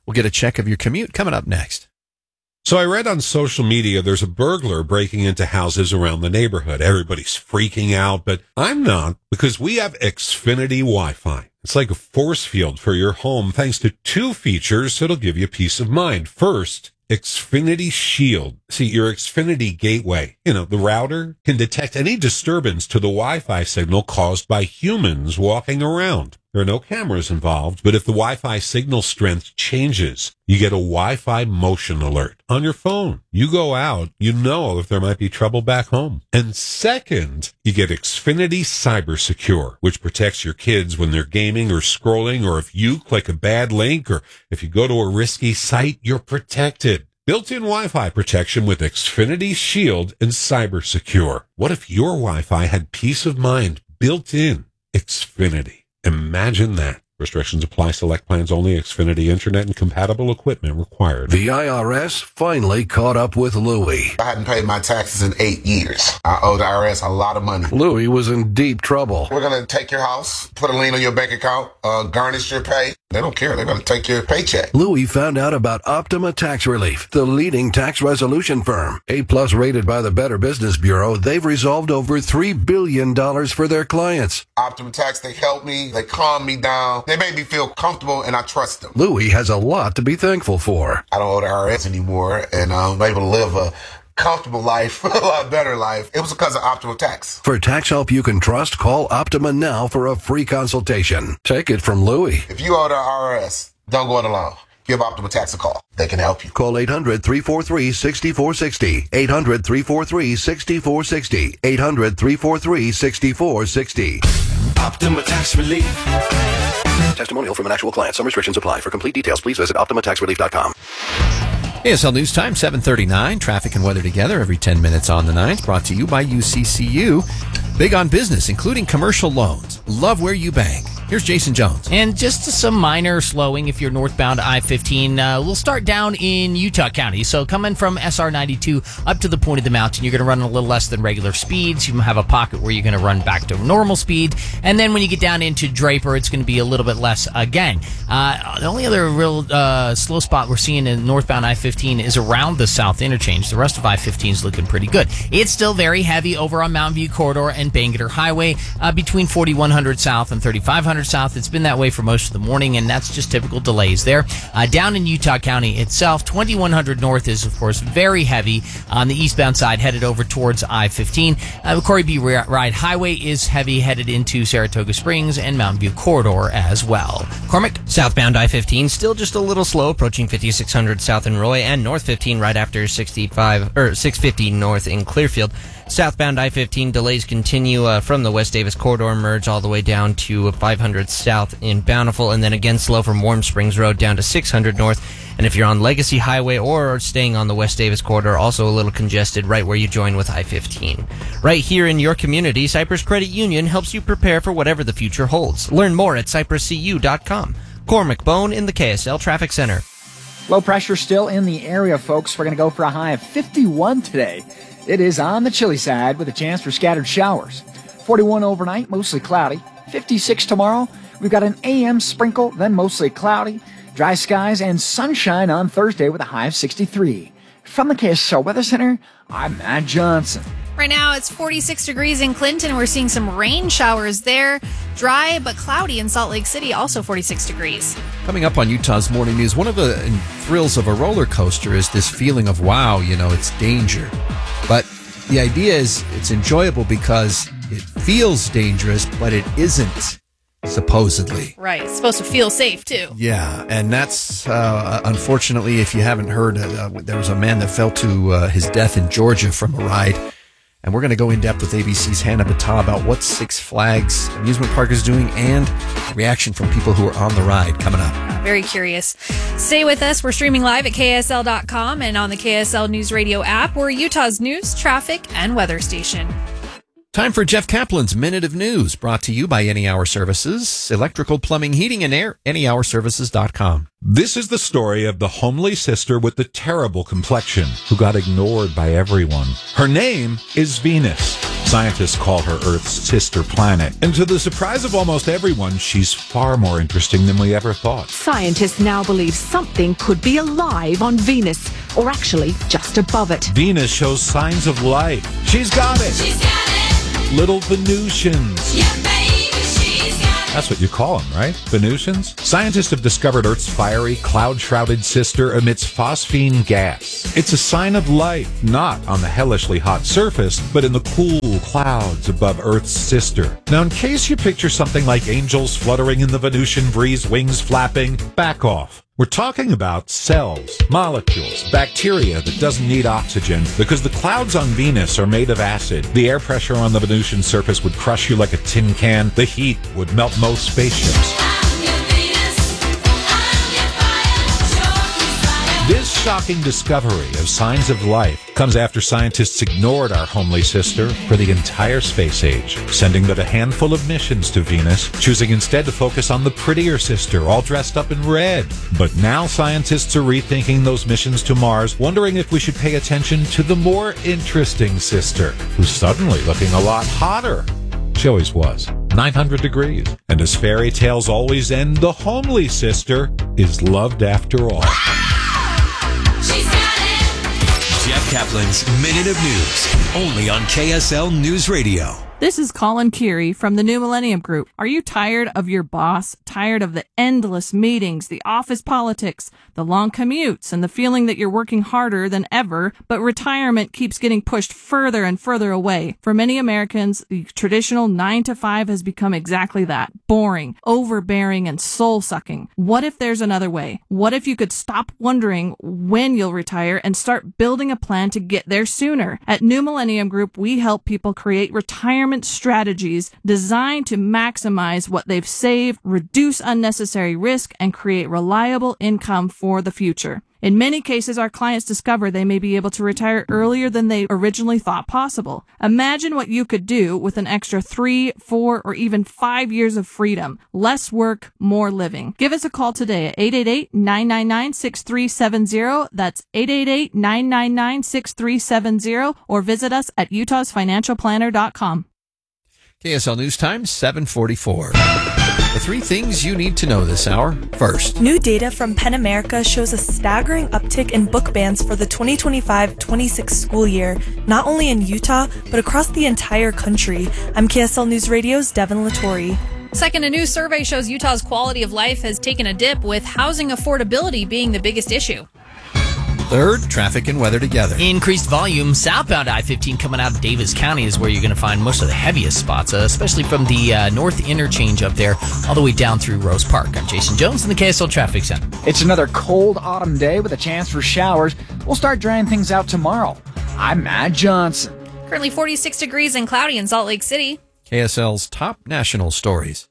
[SPEAKER 4] We'll get a check of your commute coming up next.
[SPEAKER 2] So I read on social media there's a burglar breaking into houses around the neighborhood. Everybody's freaking out, but I'm not, because we have Xfinity Wi-Fi. It's like a force field for your home thanks to two features that'll give you peace of mind. First, Xfinity Shield. See, your Xfinity gateway, you know, the router, can detect any disturbance to the Wi-Fi signal caused by humans walking around. There are no cameras involved, but if the Wi-Fi signal strength changes, you get a Wi-Fi motion alert on your phone. You go out, you know if there might be trouble back home. And second, you get Xfinity Cyber Secure, which protects your kids when they're gaming or scrolling, or if you click a bad link, or if you go to a risky site, you're protected. Built-in Wi-Fi protection with Xfinity Shield and Cyber Secure. What if your Wi-Fi had peace of mind built in? Xfinity. Imagine that. Restrictions apply. Select plans only. Xfinity Internet and compatible equipment required.
[SPEAKER 7] The I R S finally caught up with Louie.
[SPEAKER 19] I hadn't paid my taxes in eight years. I owe the I R S a lot of money.
[SPEAKER 7] Louie was in deep trouble.
[SPEAKER 19] We're going to take your house, put a lien on your bank account, uh, garnish your pay. They don't care. They're going to take your paycheck.
[SPEAKER 7] Louie found out about Optima Tax Relief, the leading tax resolution firm. A-plus rated by the Better Business Bureau, they've resolved over three billion dollars for their clients.
[SPEAKER 19] Optima Tax, they helped me. They calmed me down. They made me feel comfortable, and I trust them.
[SPEAKER 7] Louie has a lot to be thankful for.
[SPEAKER 19] I don't owe the I R S anymore, and I'm able to live a comfortable life, a lot better life. It was because of Optima Tax.
[SPEAKER 7] For tax help you can trust, call Optima now for a free consultation. Take it from Louie.
[SPEAKER 19] If you owe the I R S, don't go it alone. Give Optima Tax a call. They can help you.
[SPEAKER 7] Call eight hundred, three four three, six four six zero. eight hundred, three four three, six four six zero. eight hundred, three four three, six four six zero. Optima Tax Relief. Testimonial from an actual client. Some restrictions apply. For complete details, please visit optima tax relief dot com.
[SPEAKER 4] A S L News Time, seven thirty-nine. Traffic and weather together every ten minutes on the ninth. Brought to you by U C C U. Big on business, including commercial loans. Love where you bank. Here's Jason Jones.
[SPEAKER 6] And just some minor slowing if you're northbound I fifteen. Uh, we'll start down in Utah County. So coming from S R ninety-two up to the point of the mountain, you're going to run a little less than regular speeds. You have a pocket where you're going to run back to normal speed. And then when you get down into Draper, it's going to be a little bit less again. Uh, the only other real uh, slow spot we're seeing in northbound I fifteen is around the south interchange. The rest of I fifteen is looking pretty good. It's still very heavy over on Mountain View Corridor and Bangerter Highway uh, between forty-one hundred south and thirty-five hundred south. It's been that way for most of the morning, and that's just typical delays there. Uh, down in Utah County itself, twenty-one hundred north is, of course, very heavy on the eastbound side, headed over towards I fifteen. Uh, Corey B. Ride Highway is heavy, headed into Saratoga Springs and Mountain View Corridor as well. Cormac?
[SPEAKER 20] Southbound I fifteen, still just a little slow, approaching fifty-six hundred south in Roy, and north fifteen right after sixty-five or six fifty north in Clearfield. Southbound I fifteen delays continue uh, from the West Davis Corridor merge all the way down to five hundred south in Bountiful, and then again slow from Warm Springs Road down to six hundred north. And if you're on Legacy Highway or staying on the West Davis Corridor, also a little congested right where you join with I fifteen. Right here in your community, Cypress Credit Union helps you prepare for whatever the future holds. Learn more at cypress c u dot com. Cormac Bone in the K S L Traffic Center.
[SPEAKER 21] Low pressure still in the area, folks. We're going to go for a high of fifty-one today. It is on the chilly side with a chance for scattered showers. forty-one overnight, mostly cloudy. fifty-six tomorrow. We've got an A M sprinkle, then mostly cloudy. Dry skies and sunshine on Thursday with a high of sixty-three. From the K S L Weather Center, I'm Matt Johnson.
[SPEAKER 1] Right now it's forty-six degrees in Clinton. We're seeing some rain showers there. Dry but cloudy in Salt Lake City, also forty-six degrees.
[SPEAKER 4] Coming up on Utah's Morning News, one of the thrills of a roller coaster is this feeling of, wow, you know, it's danger. But the idea is it's enjoyable because it feels dangerous, but it isn't, supposedly.
[SPEAKER 1] Right. It's supposed to feel safe, too.
[SPEAKER 4] Yeah, and that's, uh, unfortunately, if you haven't heard, uh, there was a man that fell to uh, his death in Georgia from a ride. And we're going to go in depth with A B C's Hannah Battah about what Six Flags amusement park is doing and reaction from people who are on the ride coming up.
[SPEAKER 1] Very curious. Stay with us. We're streaming live at K S L dot com and on the K S L News Radio app. We're Utah's news, traffic, and weather station.
[SPEAKER 4] Time for Jeff Kaplan's Minute of News, brought to you by Any Hour Services, electrical, plumbing, heating, and air, any hour services dot com.
[SPEAKER 2] This is the story of the homely sister with the terrible complexion who got ignored by everyone. Her name is Venus.
[SPEAKER 3] Scientists call her Earth's sister planet. And to the surprise of almost everyone, she's far more interesting than we ever thought.
[SPEAKER 22] Scientists now believe something could be alive on Venus, or actually just above it.
[SPEAKER 3] Venus shows signs of life. She's got it!
[SPEAKER 22] She's got it!
[SPEAKER 3] Little Venusians.
[SPEAKER 22] Yeah, baby, she's got it!
[SPEAKER 3] That's what you call them, right? Venusians? Scientists have discovered Earth's fiery, cloud-shrouded sister emits phosphine gas. It's a sign of life, not on the hellishly hot surface, but in the cool clouds above Earth's sister. Now, in case you picture something like angels fluttering in the Venusian breeze, wings flapping, back off. We're talking about cells, molecules, bacteria that doesn't need oxygen because the clouds on Venus are made of acid. The air pressure on the Venusian surface would crush you like a tin can. The heat would melt most spaceships. This shocking discovery of signs of life comes after scientists ignored our homely sister for the entire space age, sending but a handful of missions to Venus, choosing instead to focus on the prettier sister, all dressed up in red. But now scientists are rethinking those missions to Mars, wondering if we should pay attention to the more interesting sister, who's suddenly looking a lot hotter. She always was. nine hundred degrees. And as fairy tales always end, the homely sister is loved after all.
[SPEAKER 8] Jeff Kaplan's Minute of News, only on K S L News Radio.
[SPEAKER 23] This is Colin Keary from the New Millennium Group. Are you tired of your boss? Tired of the endless meetings, the office politics, the long commutes, and the feeling that you're working harder than ever, but retirement keeps getting pushed further and further away? For many Americans, the traditional nine to five has become exactly that. Boring, overbearing, and soul-sucking. What if there's another way? What if you could stop wondering when you'll retire and start building a plan to get there sooner? At New Millennium Group, we help people create retirement strategies designed to maximize what they've saved, reduce unnecessary risk, and create reliable income for the future. In many cases, our clients discover they may be able to retire earlier than they originally thought possible. Imagine what you could do with an extra three, four, or even five years of freedom. Less work, more living. Give us a call today at eight eight eight, nine nine nine, six three seven zero. That's eight eight eight, nine nine nine, six three seven zero, or visit us at utahs financial planner dot com.
[SPEAKER 4] K S L News Time, seven forty-four. The three things you need to know this hour. First,
[SPEAKER 24] new data from PEN America shows a staggering uptick in book bans for the twenty twenty-five twenty-six school year, not only in Utah, but across the entire country. I'm K S L News Radio's Devin Lattori.
[SPEAKER 1] Second, a new survey shows Utah's quality of life has taken a dip, with housing affordability being the biggest issue.
[SPEAKER 4] Third, traffic and weather together.
[SPEAKER 6] Increased volume. Southbound I fifteen coming out of Davis County is where you're going to find most of the heaviest spots, uh, especially from the uh, north interchange up there all the way down through Rose Park. I'm Jason Jones in the K S L Traffic Center.
[SPEAKER 21] It's another cold autumn day with a chance for showers. We'll start drying things out tomorrow. I'm Matt Johnson.
[SPEAKER 1] Currently forty-six degrees and cloudy in Salt Lake City.
[SPEAKER 4] K S L's top national stories.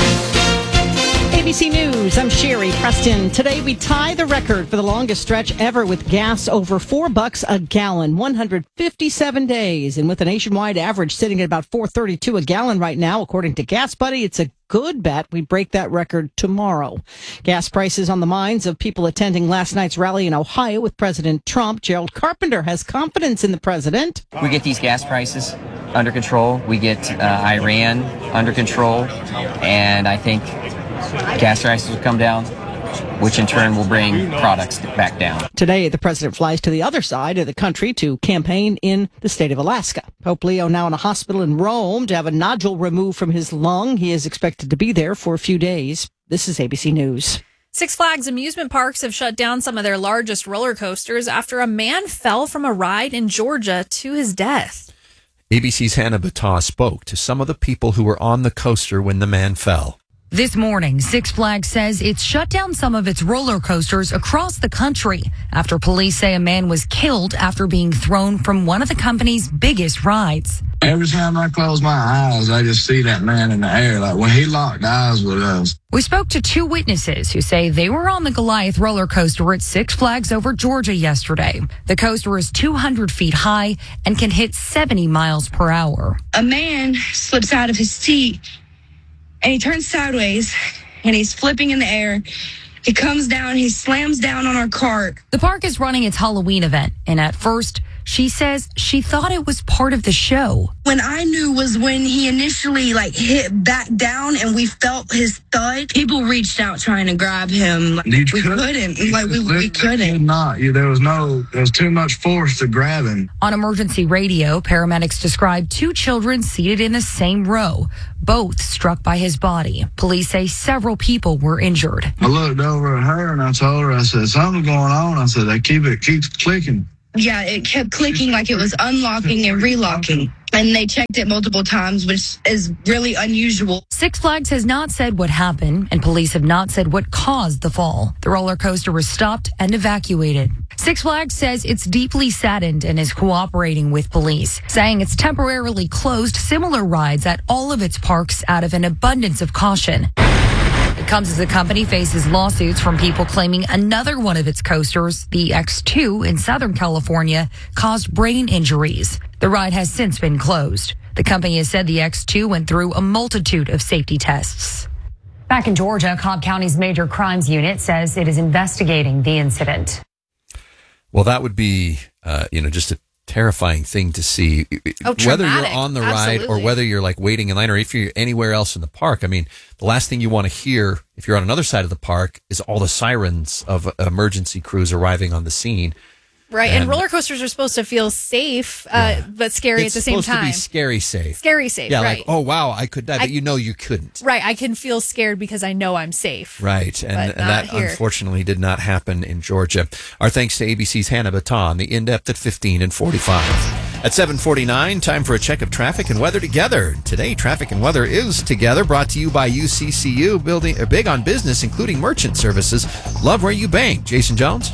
[SPEAKER 25] A B C News, I'm Sherry Preston. Today we tie the record for the longest stretch ever with gas over four bucks a gallon, one hundred fifty-seven days. And with a nationwide average sitting at about four thirty-two a gallon right now, according to Gas Buddy, it's a good bet we break that record tomorrow. Gas prices on the minds of people attending last night's rally in Ohio with President Trump. Gerald Carpenter has confidence in the president.
[SPEAKER 26] We get these gas prices under control. We get uh, Iran under control. And I think gas prices will come down, which in turn will bring products back down.
[SPEAKER 25] Today, the president flies to the other side of the country to campaign in the state of Alaska. Pope Leo now in a hospital in Rome to have a nodule removed from his lung. He is expected to be there for a few days. This is A B C News.
[SPEAKER 1] Six Flags amusement parks have shut down some of their largest roller coasters after a man fell from a ride in Georgia to his death.
[SPEAKER 4] A B C's Hannah Battah spoke to some of the people who were on the coaster when the man fell.
[SPEAKER 11] This morning, Six Flags says it's shut down some of its roller coasters across the country after police say a man was killed after being thrown from one of the company's biggest rides.
[SPEAKER 27] Every time I close my eyes, I just see that man in the air, like when he locked eyes with us.
[SPEAKER 11] We spoke to two witnesses who say they were on the Goliath roller coaster at Six Flags over Georgia yesterday. The coaster is two hundred feet high and can hit seventy miles per hour.
[SPEAKER 28] A man slips out of his seat and he turns sideways and he's flipping in the air. He comes down, he slams down on our cart.
[SPEAKER 11] The park is running its Halloween event, and at first, She says she thought it was part of the show.
[SPEAKER 28] When I knew was when he initially like hit back down and we felt his thud. People reached out trying to grab him. Like, we could, couldn't. Like we, we couldn't.
[SPEAKER 27] Not. There was no, there was too much force to grab him.
[SPEAKER 11] On emergency radio, paramedics described two children seated in the same row, both struck by his body. Police say several people were injured.
[SPEAKER 27] I looked over at her and I told her, I said, something's going on. I said, they keep it keeps clicking.
[SPEAKER 28] Yeah, it kept clicking like it was unlocking and relocking. And they checked it multiple times, which is really unusual.
[SPEAKER 11] Six Flags has not said what happened, and police have not said what caused the fall. The roller coaster was stopped and evacuated. Six Flags says it's deeply saddened and is cooperating with police, saying it's temporarily closed similar rides at all of its parks out of an abundance of caution. It comes as the company faces lawsuits from people claiming another one of its coasters, the X two in Southern California, caused brain injuries. The ride has since been closed. The company has said the X two went through a multitude of safety tests. Back in Georgia, Cobb County's Major Crimes Unit says it is investigating the incident.
[SPEAKER 4] Well, that would be, uh, you know, just a terrifying thing to see.
[SPEAKER 1] Oh,
[SPEAKER 4] whether you're
[SPEAKER 1] traumatic.
[SPEAKER 4] on the
[SPEAKER 1] Absolutely.
[SPEAKER 4] ride or whether you're like waiting in line or if you're anywhere else in the park. I mean, the last thing you want to hear if you're on another side of the park is all the sirens of emergency crews arriving on the scene.
[SPEAKER 1] Right, and,
[SPEAKER 4] And-
[SPEAKER 1] roller coasters are supposed to feel safe, uh, but scary
[SPEAKER 4] it's
[SPEAKER 1] at the same
[SPEAKER 4] supposed to
[SPEAKER 1] time.
[SPEAKER 4] be scary safe.
[SPEAKER 1] Scary safe,
[SPEAKER 4] Yeah,
[SPEAKER 1] right.
[SPEAKER 4] like, oh, wow, I could die, but
[SPEAKER 1] I-
[SPEAKER 4] you know you couldn't.
[SPEAKER 1] Right, I can feel scared because I know I'm safe.
[SPEAKER 4] Right, and,
[SPEAKER 1] But
[SPEAKER 4] and
[SPEAKER 1] not
[SPEAKER 4] that
[SPEAKER 1] here.
[SPEAKER 4] unfortunately did not happen in Georgia. Our thanks to A B C's Hannah Baton, the in-depth at fifteen and forty-five. At seven forty-nine, time for a check of traffic and weather together. Today, traffic and weather is together, brought to you by U C C U, building uh, big on business, including merchant services. Love where you bank. Jason Jones?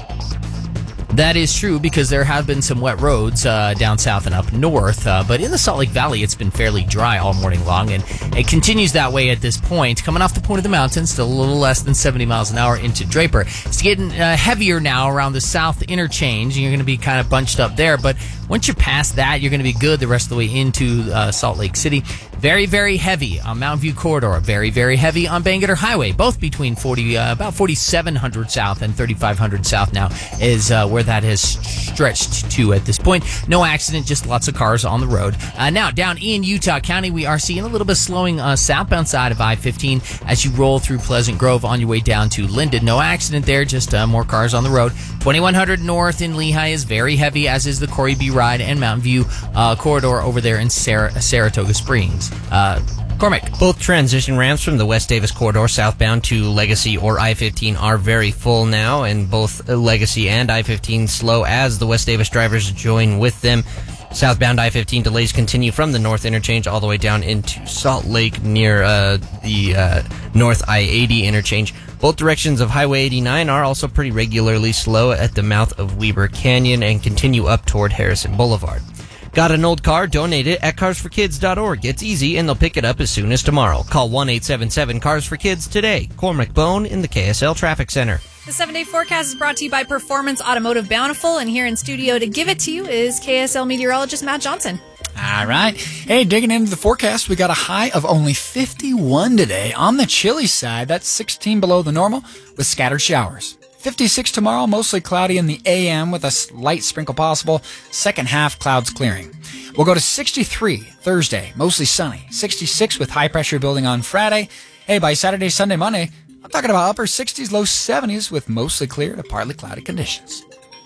[SPEAKER 6] That is true because there have been some wet roads uh, down south and up north, uh, but in the Salt Lake Valley, it's been fairly dry all morning long, and it continues that way at this point. Coming off the point of the mountain, still a little less than seventy miles an hour into Draper. It's getting uh, heavier now around the south interchange, and you're going to be kind of bunched up there, but once you're past that, you're going to be good the rest of the way into uh, Salt Lake City. Very, very heavy on Mountain View Corridor. Very, very heavy on Bangerter Highway. Both between forty, uh, about forty-seven hundred south and thirty-five hundred south now is uh, where that has stretched to at this point. No accident, just lots of cars on the road. Uh, now, down in Utah County, we are seeing a little bit of slowing uh, southbound side of I fifteen as you roll through Pleasant Grove on your way down to Linden. No accident there, just uh, more cars on the road. twenty-one hundred north in Lehigh is very heavy, as is the Corey B. Ride and Mountain View uh, corridor over there in Sar- Saratoga Springs. Uh, Cormac.
[SPEAKER 20] Both transition ramps from the West Davis corridor southbound to Legacy or I fifteen are very full now, and both Legacy and I fifteen slow as the West Davis drivers join with them. Southbound I fifteen delays continue from the north interchange all the way down into Salt Lake near uh, the uh, north I eighty interchange. Both directions of Highway eighty-nine are also pretty regularly slow at the mouth of Weber Canyon and continue up toward Harrison Boulevard. Got an old car? Donate it at cars for kids dot org. It's easy, and they'll pick it up as soon as tomorrow. Call one eight seven seven cars for kids today. Cormac Bone in the K S L Traffic Center.
[SPEAKER 1] The seven-day forecast is brought to you by Performance Automotive Bountiful, and here in studio to give it to you is K S L meteorologist Matt Johnson.
[SPEAKER 21] All right. Hey, digging into the forecast, we got a high of only fifty-one today. On the chilly side, that's sixteen below the normal with scattered showers. fifty-six tomorrow, mostly cloudy in the A M with a slight sprinkle possible. Second half, clouds clearing. We'll go to sixty-three Thursday, mostly sunny. sixty-six with high pressure building on Friday. Hey, by Saturday, Sunday, Monday, I'm talking about upper sixties, low seventies with mostly clear to partly cloudy conditions.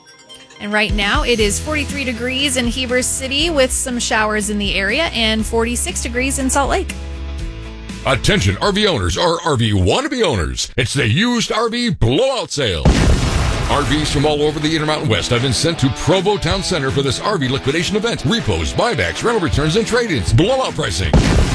[SPEAKER 1] And right now it is forty-three degrees in Heber City with some showers in the area and forty-six degrees in Salt Lake.
[SPEAKER 5] Attention R V owners or R V wannabe owners. It's the used R V blowout sale. R Vs from all over the Intermountain West have been sent to Provo Town Center for this R V liquidation event. Repos, buybacks, rental returns, and trade-ins. Blowout pricing.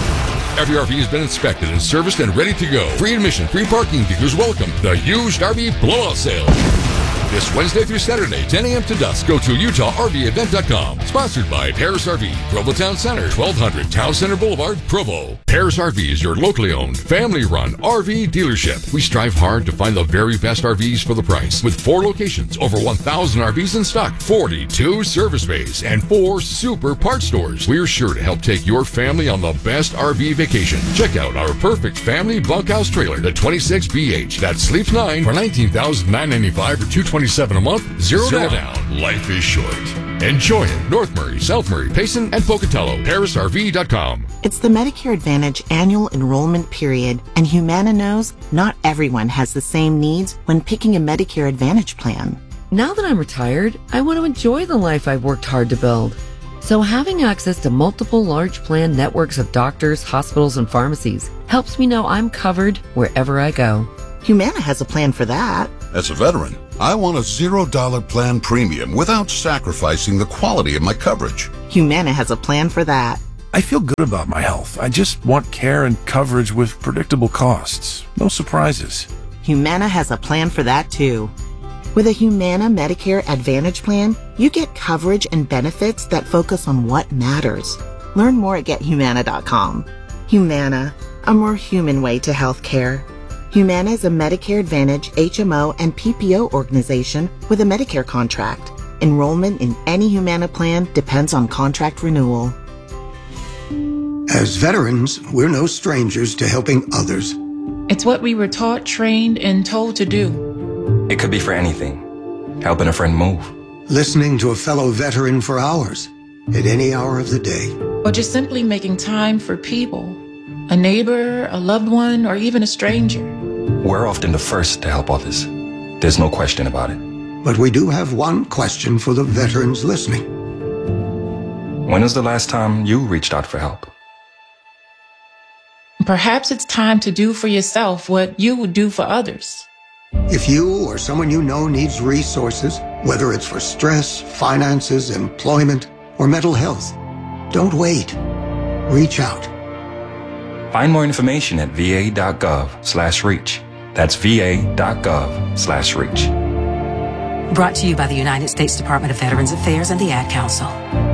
[SPEAKER 5] Every R V has been inspected and serviced and ready to go. Free admission, free parking, dealers welcome. The used R V blowout sale. This Wednesday through Saturday, ten a.m. to dusk. Go to Utah R V event dot com. Sponsored by Paris R V, Provo Town Center, twelve hundred Town Center Boulevard, Provo. Paris R V is your locally owned, family-run R V dealership. We strive hard to find the very best R Vs for the price. With four locations, over one thousand R Vs in stock, forty-two service bays, and four super parts stores. We're sure to help take your family on the best R V vacation. Check out our perfect family bunkhouse trailer, the twenty-six B H, that sleeps nine for nineteen thousand nine hundred ninety-five dollars or two hundred twenty-seven dollars a month. Zero, Zero down. down. Life is short. Enjoy it. North Murray, South Murray, Payson, and Pocatello. Paris R V dot com.
[SPEAKER 9] It's the Medicare Advantage annual enrollment period, and Humana knows not everyone has the same needs when picking a Medicare Advantage plan.
[SPEAKER 10] Now that I'm retired, I want to enjoy the life I've worked hard to build. So having access to multiple large plan networks of doctors, hospitals, and pharmacies helps me know I'm covered wherever I go.
[SPEAKER 9] Humana has a plan for that.
[SPEAKER 12] As a veteran, I want a zero dollar plan premium without sacrificing the quality of my coverage.
[SPEAKER 9] Humana has a plan for that.
[SPEAKER 13] I feel good about my health. I just want care and coverage with predictable costs. No surprises.
[SPEAKER 9] Humana has a plan for that too. With a Humana Medicare Advantage plan, you get coverage and benefits that focus on what matters. Learn more at get humana dot com. Humana, a more human way to health care. Humana is a Medicare Advantage, H M O, and P P O organization with a Medicare contract. Enrollment in any Humana plan depends on contract renewal.
[SPEAKER 14] As veterans, we're no strangers to helping others.
[SPEAKER 15] It's what we were taught, trained, and told to do.
[SPEAKER 16] It could be for anything. Helping a friend move.
[SPEAKER 14] Listening to a fellow veteran for hours, at any hour of the day.
[SPEAKER 15] Or just simply making time for people. A neighbor, a loved one, or even a stranger.
[SPEAKER 16] We're often the first to help others. There's no question about it.
[SPEAKER 14] But we do have one question for the veterans listening.
[SPEAKER 16] When was the last time you reached out for help?
[SPEAKER 15] Perhaps it's time to do for yourself what you would do for others.
[SPEAKER 14] If you or someone you know needs resources, whether it's for stress, finances, employment, or mental health, don't wait. Reach out.
[SPEAKER 16] Find more information at v a dot gov slash reach. That's v a dot gov slash reach.
[SPEAKER 17] Brought to you by the United States Department of Veterans Affairs and the Ad Council.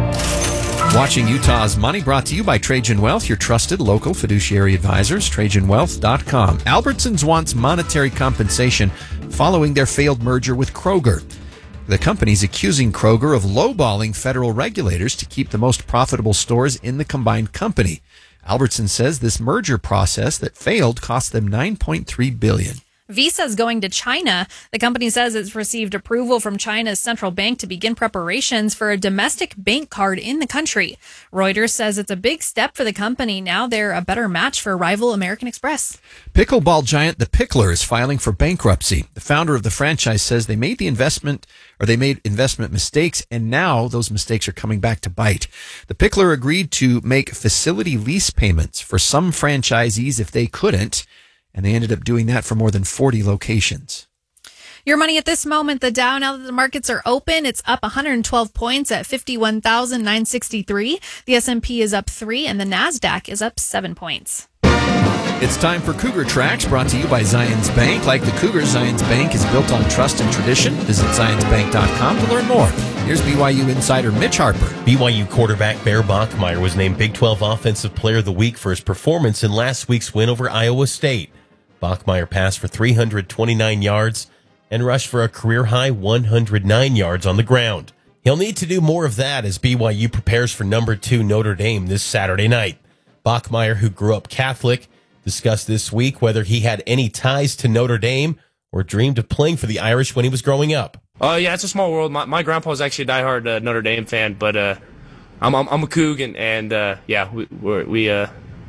[SPEAKER 4] Watching Utah's Money, brought to you by Trajan Wealth, your trusted local fiduciary advisors, trajan wealth dot com. Albertsons wants monetary compensation following their failed merger with Kroger. The company's accusing Kroger of lowballing federal regulators to keep the most profitable stores in the combined company. Albertsons says this merger process that failed cost them nine point three billion dollars.
[SPEAKER 1] Visa is going to China. The company says it's received approval from China's central bank to begin preparations for a domestic bank card in the country. Reuters says it's a big step for the company. Now they're a better match for rival American Express.
[SPEAKER 4] Pickleball giant The Pickler is filing for bankruptcy. The founder of the franchise says they made the investment or they made investment mistakes, and now those mistakes are coming back to bite. The Pickler agreed to make facility lease payments for some franchisees if they couldn't, and they ended up doing that for more than forty locations.
[SPEAKER 1] Your money at this moment, the Dow, now that the markets are open, it's up one hundred twelve points at fifty-one thousand nine hundred sixty-three. The S and P is up three, and the NASDAQ is up seven points.
[SPEAKER 4] It's time for Cougar Tracks, brought to you by Zions Bank. Like the Cougars, Zions Bank is built on trust and tradition. Visit zions bank dot com to learn more. Here's B Y U insider Mitch Harper.
[SPEAKER 29] B Y U quarterback Bear Bachmeier was named Big twelve Offensive Player of the Week for his performance in last week's win over Iowa State. Bachmeier passed for three hundred twenty-nine yards and rushed for a career-high one hundred nine yards on the ground. He'll need to do more of that as B Y U prepares for number two Notre Dame this Saturday night. Bachmeier, who grew up Catholic, discussed this week whether he had any ties to Notre Dame or dreamed of playing for the Irish when he was growing up.
[SPEAKER 30] Uh, yeah, it's a small world. My, my grandpa was actually a diehard uh, Notre Dame fan, but uh, I'm, I'm I'm a Coug, and, and uh, yeah, we we're, we uh,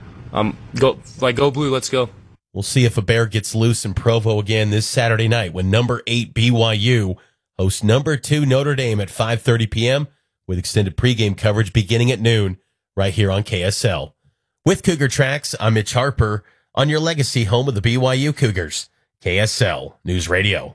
[SPEAKER 30] um go like go blue, let's go.
[SPEAKER 29] We'll see if a bear gets loose in Provo again this Saturday night when number eight B Y U hosts number two Notre Dame at five thirty p.m. with extended pregame coverage beginning at noon right here on K S L. With Cougar Tracks, I'm Mitch Harper on your legacy home of the B Y U Cougars, K S L News Radio.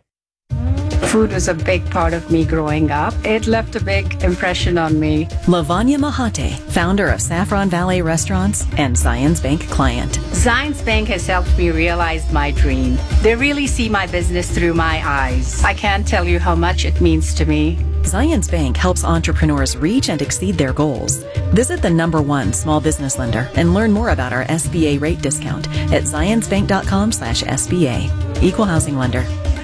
[SPEAKER 31] Food was a big part of me growing up. It left a big impression on me.
[SPEAKER 32] Lavanya Mahate, founder of Saffron Valley Restaurants and Zions Bank client.
[SPEAKER 31] Zions Bank has helped me realize my dream. They really see my business through my eyes. I can't tell you how much it means to me.
[SPEAKER 32] Zions Bank helps entrepreneurs reach and exceed their goals. Visit the number one small business lender and learn more about our S B A rate discount at zions bank dot com slash S B A. Equal housing lender.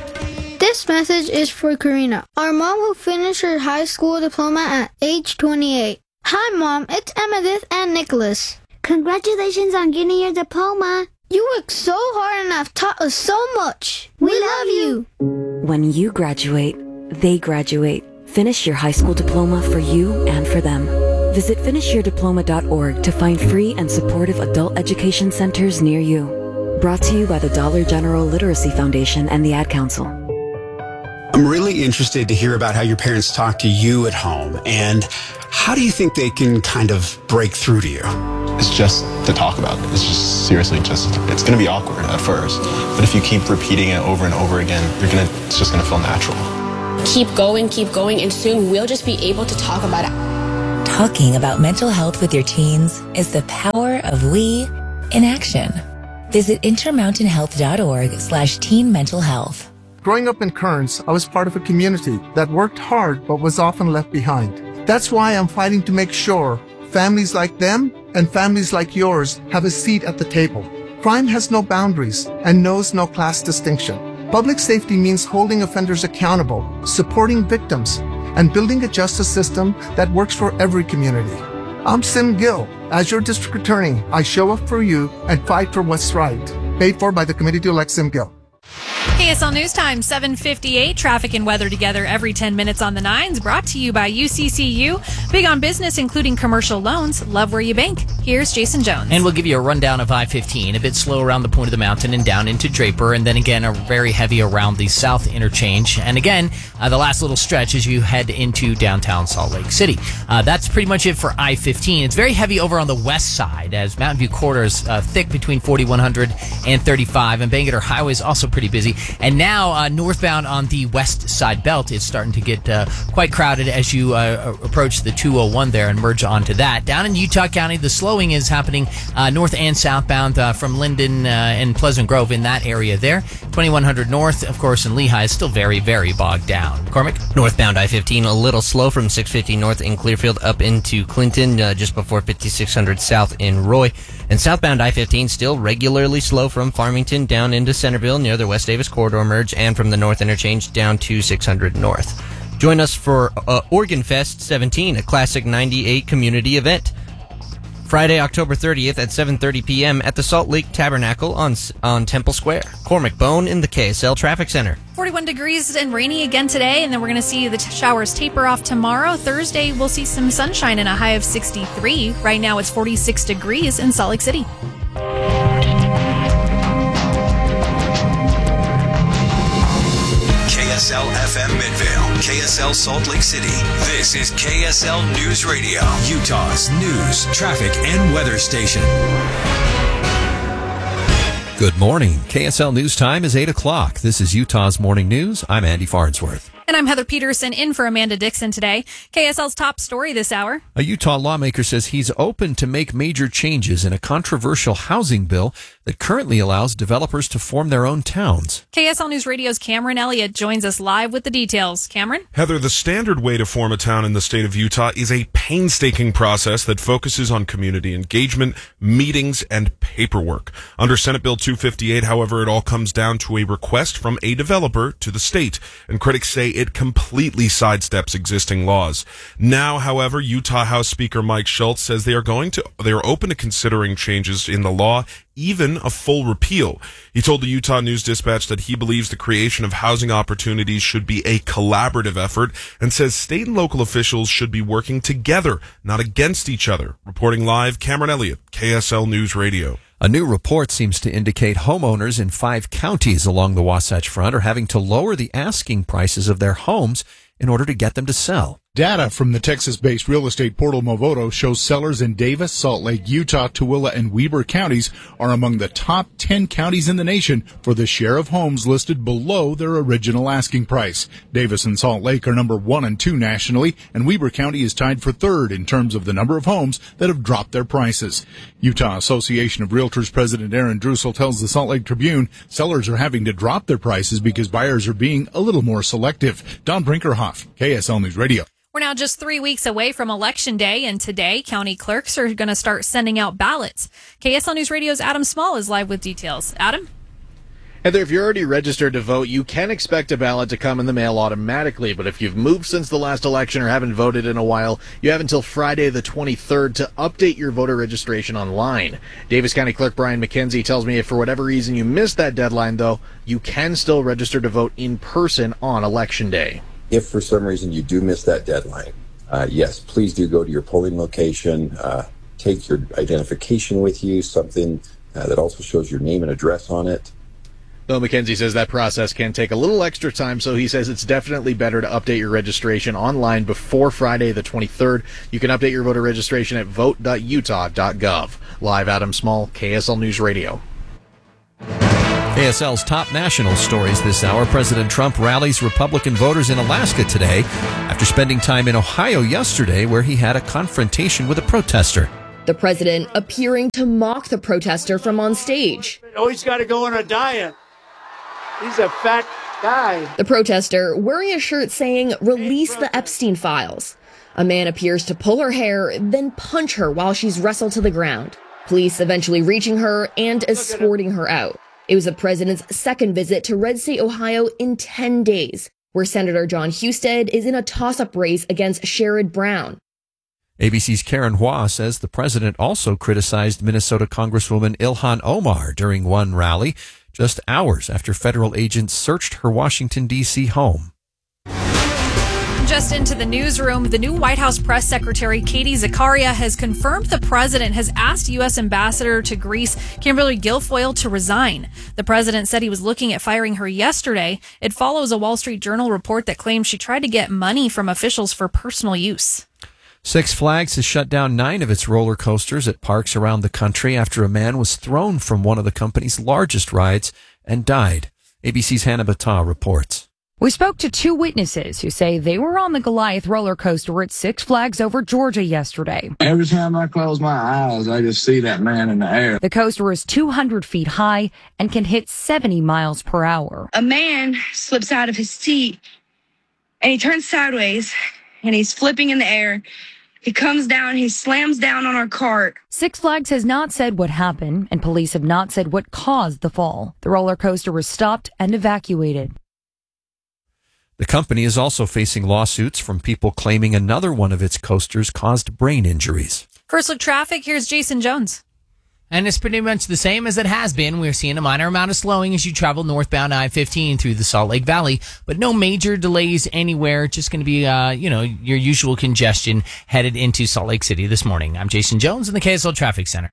[SPEAKER 33] This message is for Karina, our mom who finished her high school diploma at age twenty-eight. Hi, Mom. It's Emmettith and Nicholas.
[SPEAKER 34] Congratulations on getting your diploma.
[SPEAKER 33] You worked so hard and have taught us so much. We, we love you.
[SPEAKER 34] When you graduate, they graduate.
[SPEAKER 32] Finish your high school diploma for you and for them. Visit finish your diploma dot org to find free and supportive adult education centers near you. Brought to you by the Dollar General Literacy Foundation and the Ad Council.
[SPEAKER 2] I'm really interested to hear about how your parents talk to you at home, and how do you think they can kind of break through to you?
[SPEAKER 3] It's just to talk about it. It's just seriously just, it's going to be awkward at first, but if you keep repeating it over and over again, you're gonna, it's just going to feel natural.
[SPEAKER 7] Keep going, keep going, and soon we'll just be able to talk about it.
[SPEAKER 8] Talking about mental health with your teens is the power of we in action. Visit intermountain health dot org slash teen mental health.
[SPEAKER 11] Growing up in Kearns, I was part of a community that worked hard but was often left behind. That's why I'm fighting to make sure families like them and families like yours have a seat at the table. Crime has no boundaries and knows no class distinction. Public safety means holding offenders accountable, supporting victims, and building a justice system that works for every community. I'm Sim Gill. As your district attorney, I show up for you and fight for what's right. Paid for by the committee to elect Sim Gill.
[SPEAKER 1] K S L News Time, seven fifty-eight. Traffic and weather together every ten minutes on the nines. Brought to you by U C C U. Big on business, including commercial loans. Love where you bank. Here's Jason Jones.
[SPEAKER 6] And we'll give you a rundown of I fifteen. A bit slow around the point of the mountain and down into Draper. And then again, a very heavy around the south interchange. And again, uh, the last little stretch as you head into downtown Salt Lake City. Uh, that's pretty much it for I fifteen. It's very heavy over on the west side as Mountain View Corridor is uh, thick between forty-one hundred and thirty-five. And Bangerter Highway is also pretty busy. And now uh, northbound on the west side belt is starting to get uh, quite crowded as you uh, approach the two oh one there and merge onto that. Down in Utah County, the slowing is happening uh, north and southbound uh, from Linden uh, and Pleasant Grove in that area there. twenty-one hundred north, of course, in Lehigh is still very, very bogged down. Cormac?
[SPEAKER 20] Northbound I fifteen, a little slow from six fifty north in Clearfield up into Clinton, uh, just before fifty-six hundred south in Roy. And southbound I fifteen still regularly slow from Farmington down into Centerville near the West Davis Corridor merge, and from the north interchange down to six hundred north. Join us for uh, Oregon Fest seventeen, a classic ninety-eight community event. Friday, October thirtieth at seven thirty p.m. at the Salt Lake Tabernacle on on Temple Square. Cormac Bone in the K S L Traffic Center.
[SPEAKER 1] forty-one degrees and rainy again today, and then we're going to see the t- showers taper off tomorrow. Thursday, we'll see some sunshine and a high of sixty-three. Right now, it's forty-six degrees in Salt Lake City.
[SPEAKER 18] K S L F M Midvale, K S L Salt Lake City. This is K S L News Radio, Utah's news, traffic, and weather station.
[SPEAKER 4] Good morning. K S L News Time is eight o'clock. This is Utah's Morning News. I'm Andy Farnsworth.
[SPEAKER 1] And I'm Heather Peterson in for Amanda Dixon today. K S L's top story this hour.
[SPEAKER 4] A Utah lawmaker says he's open to make major changes in a controversial housing bill that currently allows developers to form their own towns.
[SPEAKER 1] K S L News Radio's Cameron Elliott joins us live with the details. Cameron?
[SPEAKER 8] Heather, the standard way to form a town in the state of Utah is a painstaking process that focuses on community engagement, meetings, and paperwork. Under Senate Bill two fifty-eight, however, it all comes down to a request from a developer to the state, and critics say it completely sidesteps existing laws. Now, however, Utah House Speaker Mike Schultz says they are going to they are open to considering changes in the law, even a full repeal. He told the Utah News Dispatch that he believes the creation of housing opportunities should be a collaborative effort, and says state and local officials should be working together, not against each other. Reporting live, Cameron Elliott, K S L News Radio.
[SPEAKER 4] A new report seems to indicate homeowners in five counties along the Wasatch Front are having to lower the asking prices of their homes in order to get them to sell.
[SPEAKER 11] Data from the Texas-based real estate portal Movoto shows sellers in Davis, Salt Lake, Utah, Tooele, and Weber counties are among the top ten counties in the nation for the share of homes listed below their original asking price. Davis and Salt Lake are number one and two nationally, and Weber County is tied for third in terms of the number of homes that have dropped their prices. Utah Association of Realtors President Aaron Drusel tells the Salt Lake Tribune sellers are having to drop their prices because buyers are being a little more selective. Don Brinkerhoff, K S L News Radio.
[SPEAKER 1] We're now just three weeks away from Election Day, and today, county clerks are going to start sending out ballots. K S L News Radio's Adam Small is live with details. Adam?
[SPEAKER 19] Heather, if you're already registered to vote, you can expect a ballot to come in the mail automatically. But if you've moved since the last election or haven't voted in a while, you have until Friday the twenty-third to update your voter registration online. Davis County Clerk Brian McKenzie tells me if for whatever reason you missed that deadline, though, you can still register to vote in person on Election Day.
[SPEAKER 5] If for some reason you do miss that deadline, uh, yes, please do go to your polling location. Uh, take your identification with you, something uh, that also shows your name and address on it.
[SPEAKER 19] Though McKenzie says that process can take a little extra time, so he says it's definitely better to update your registration online before Friday the twenty-third. You can update your voter registration at vote dot utah dot gov. Live, Adam Small, K S L News Radio.
[SPEAKER 4] K S L's top national stories this hour. President Trump rallies Republican voters in Alaska today after spending time in Ohio yesterday, where he had a confrontation with a protester.
[SPEAKER 9] The president appearing to mock the protester from on stage.
[SPEAKER 10] Oh, he's got to go on a diet. He's a fat guy.
[SPEAKER 9] The protester wearing a shirt saying, "Release the Epstein files." A man appears to pull her hair, then punch her while she's wrestled to the ground. Police eventually reaching her and escorting her out. It was the president's second visit to Red State, Ohio in ten days, where Senator John Husted is in a toss-up race against Sherrod Brown.
[SPEAKER 4] A B C's Karen Hua says the president also criticized Minnesota Congresswoman Ilhan Omar during one rally, just hours after federal agents searched her Washington, D C home.
[SPEAKER 1] Just into the newsroom, the new White House press secretary, Katie Zakaria, has confirmed the president has asked U S Ambassador to Greece, Kimberly Guilfoyle, to resign. The president said he was looking at firing her yesterday. It follows a Wall Street Journal report that claims she tried to get money from officials for personal use.
[SPEAKER 4] Six Flags has shut down nine of its roller coasters at parks around the country after a man was thrown from one of the company's largest rides and died. A B C's Hannah Battah reports.
[SPEAKER 12] We spoke to two witnesses who say they were on the Goliath roller coaster at Six Flags over Georgia yesterday.
[SPEAKER 13] Every time I close my eyes, I just see that man in the air.
[SPEAKER 12] The coaster is two hundred feet high and can hit seventy miles per hour.
[SPEAKER 15] A man slips out of his seat and he turns sideways and he's flipping in the air. He comes down, he slams down on our cart.
[SPEAKER 12] Six Flags has not said what happened, and police have not said what caused the fall. The roller coaster was stopped and evacuated.
[SPEAKER 4] The company is also facing lawsuits from people claiming another one of its coasters caused brain injuries.
[SPEAKER 1] First look traffic, here's Jason Jones.
[SPEAKER 6] And it's pretty much the same as it has been. We're seeing a minor amount of slowing as you travel northbound I fifteen through the Salt Lake Valley, but no major delays anywhere. Just going to be, uh, you know, your usual congestion headed into Salt Lake City this morning. I'm Jason Jones in the K S L Traffic Center.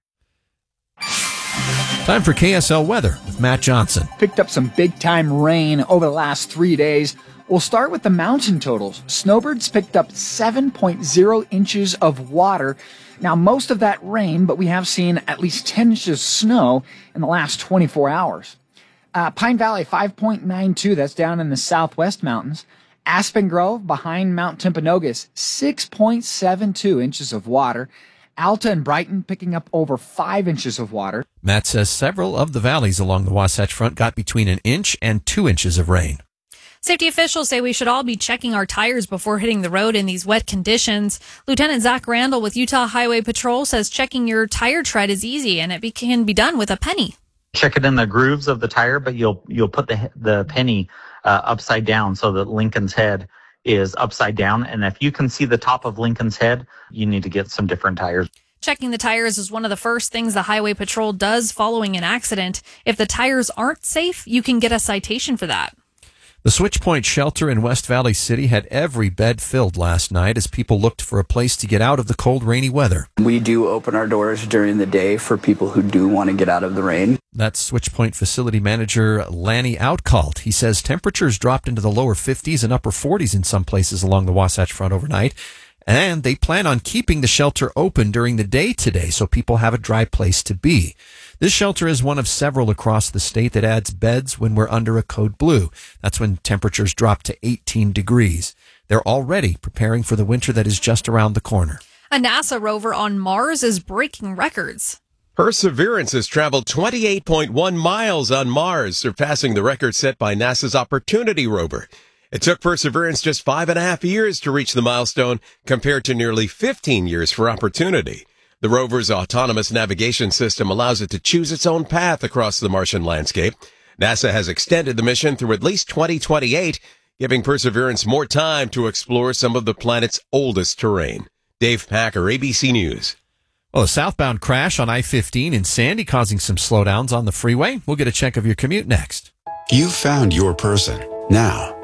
[SPEAKER 4] Time for K S L weather with Matt Johnson.
[SPEAKER 21] Picked up some big-time rain over the last three days. We'll start with the mountain totals. Snowbirds picked up seven point oh inches of water. Now, most of that rain, but we have seen at least ten inches of snow in the last twenty-four hours. Uh, Pine Valley, five point nine two. That's down in the southwest mountains. Aspen Grove, behind Mount Timpanogos, six point seven two inches of water. Alta and Brighton picking up over five inches of water.
[SPEAKER 4] Matt says several of the valleys along the Wasatch Front got between an inch and two inches of rain.
[SPEAKER 1] Safety officials say we should all be checking our tires before hitting the road in these wet conditions. Lieutenant Zach Randall with Utah Highway Patrol says checking your tire tread is easy and it be, can be done with a penny.
[SPEAKER 22] Check it in the grooves of the tire, but you'll you'll put the the penny uh, upside down so that Lincoln's head is upside down. And if you can see the top of Lincoln's head, you need to get some different tires.
[SPEAKER 1] Checking the tires is one of the first things the Highway Patrol does following an accident. If the tires aren't safe, you can get a citation for that.
[SPEAKER 4] The Switch Point shelter in West Valley City had every bed filled last night as people looked for a place to get out of the cold, rainy weather.
[SPEAKER 23] We do open our doors during the day for people who do want to get out of the rain.
[SPEAKER 4] That's Switch Point facility manager Lanny Outcalt. He says temperatures dropped into the lower fifties and upper forties in some places along the Wasatch Front overnight. And they plan on keeping the shelter open during the day today so people have a dry place to be. This shelter is one of several across the state that adds beds when we're under a code blue. That's when temperatures drop to eighteen degrees. They're already preparing for the winter that is just around the corner.
[SPEAKER 1] A NASA rover on Mars is breaking records.
[SPEAKER 24] Perseverance has traveled twenty-eight point one miles on Mars, surpassing the record set by NASA's Opportunity rover. It took Perseverance just five and a half years to reach the milestone, compared to nearly fifteen years for Opportunity. The rover's autonomous navigation system allows it to choose its own path across the Martian landscape. NASA has extended the mission through at least twenty twenty-eight, giving Perseverance more time to explore some of the planet's oldest terrain. Dave Packer, A B C News.
[SPEAKER 4] Well, a southbound crash on I fifteen in Sandy causing some slowdowns on the freeway. We'll get a check of your commute next.
[SPEAKER 2] You found your person. Now,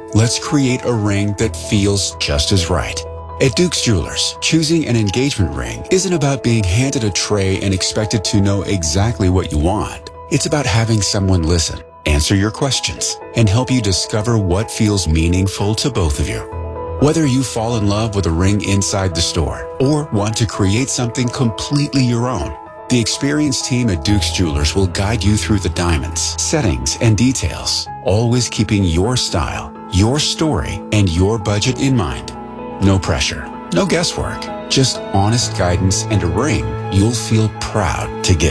[SPEAKER 2] Let's create a ring that feels just as right. At Duke's Jewelers, choosing an engagement ring isn't about being handed a tray and expected to know exactly what you want. It's about having someone listen, answer your questions, and help you discover what feels meaningful to both of you. Whether you fall in love with a ring inside the store or want to create something completely your own, the experienced team at Duke's Jewelers will guide you through the diamonds, settings, and details, always keeping your style, your story, and your budget in mind. No pressure, no guesswork, just honest guidance and a ring you'll feel proud to give.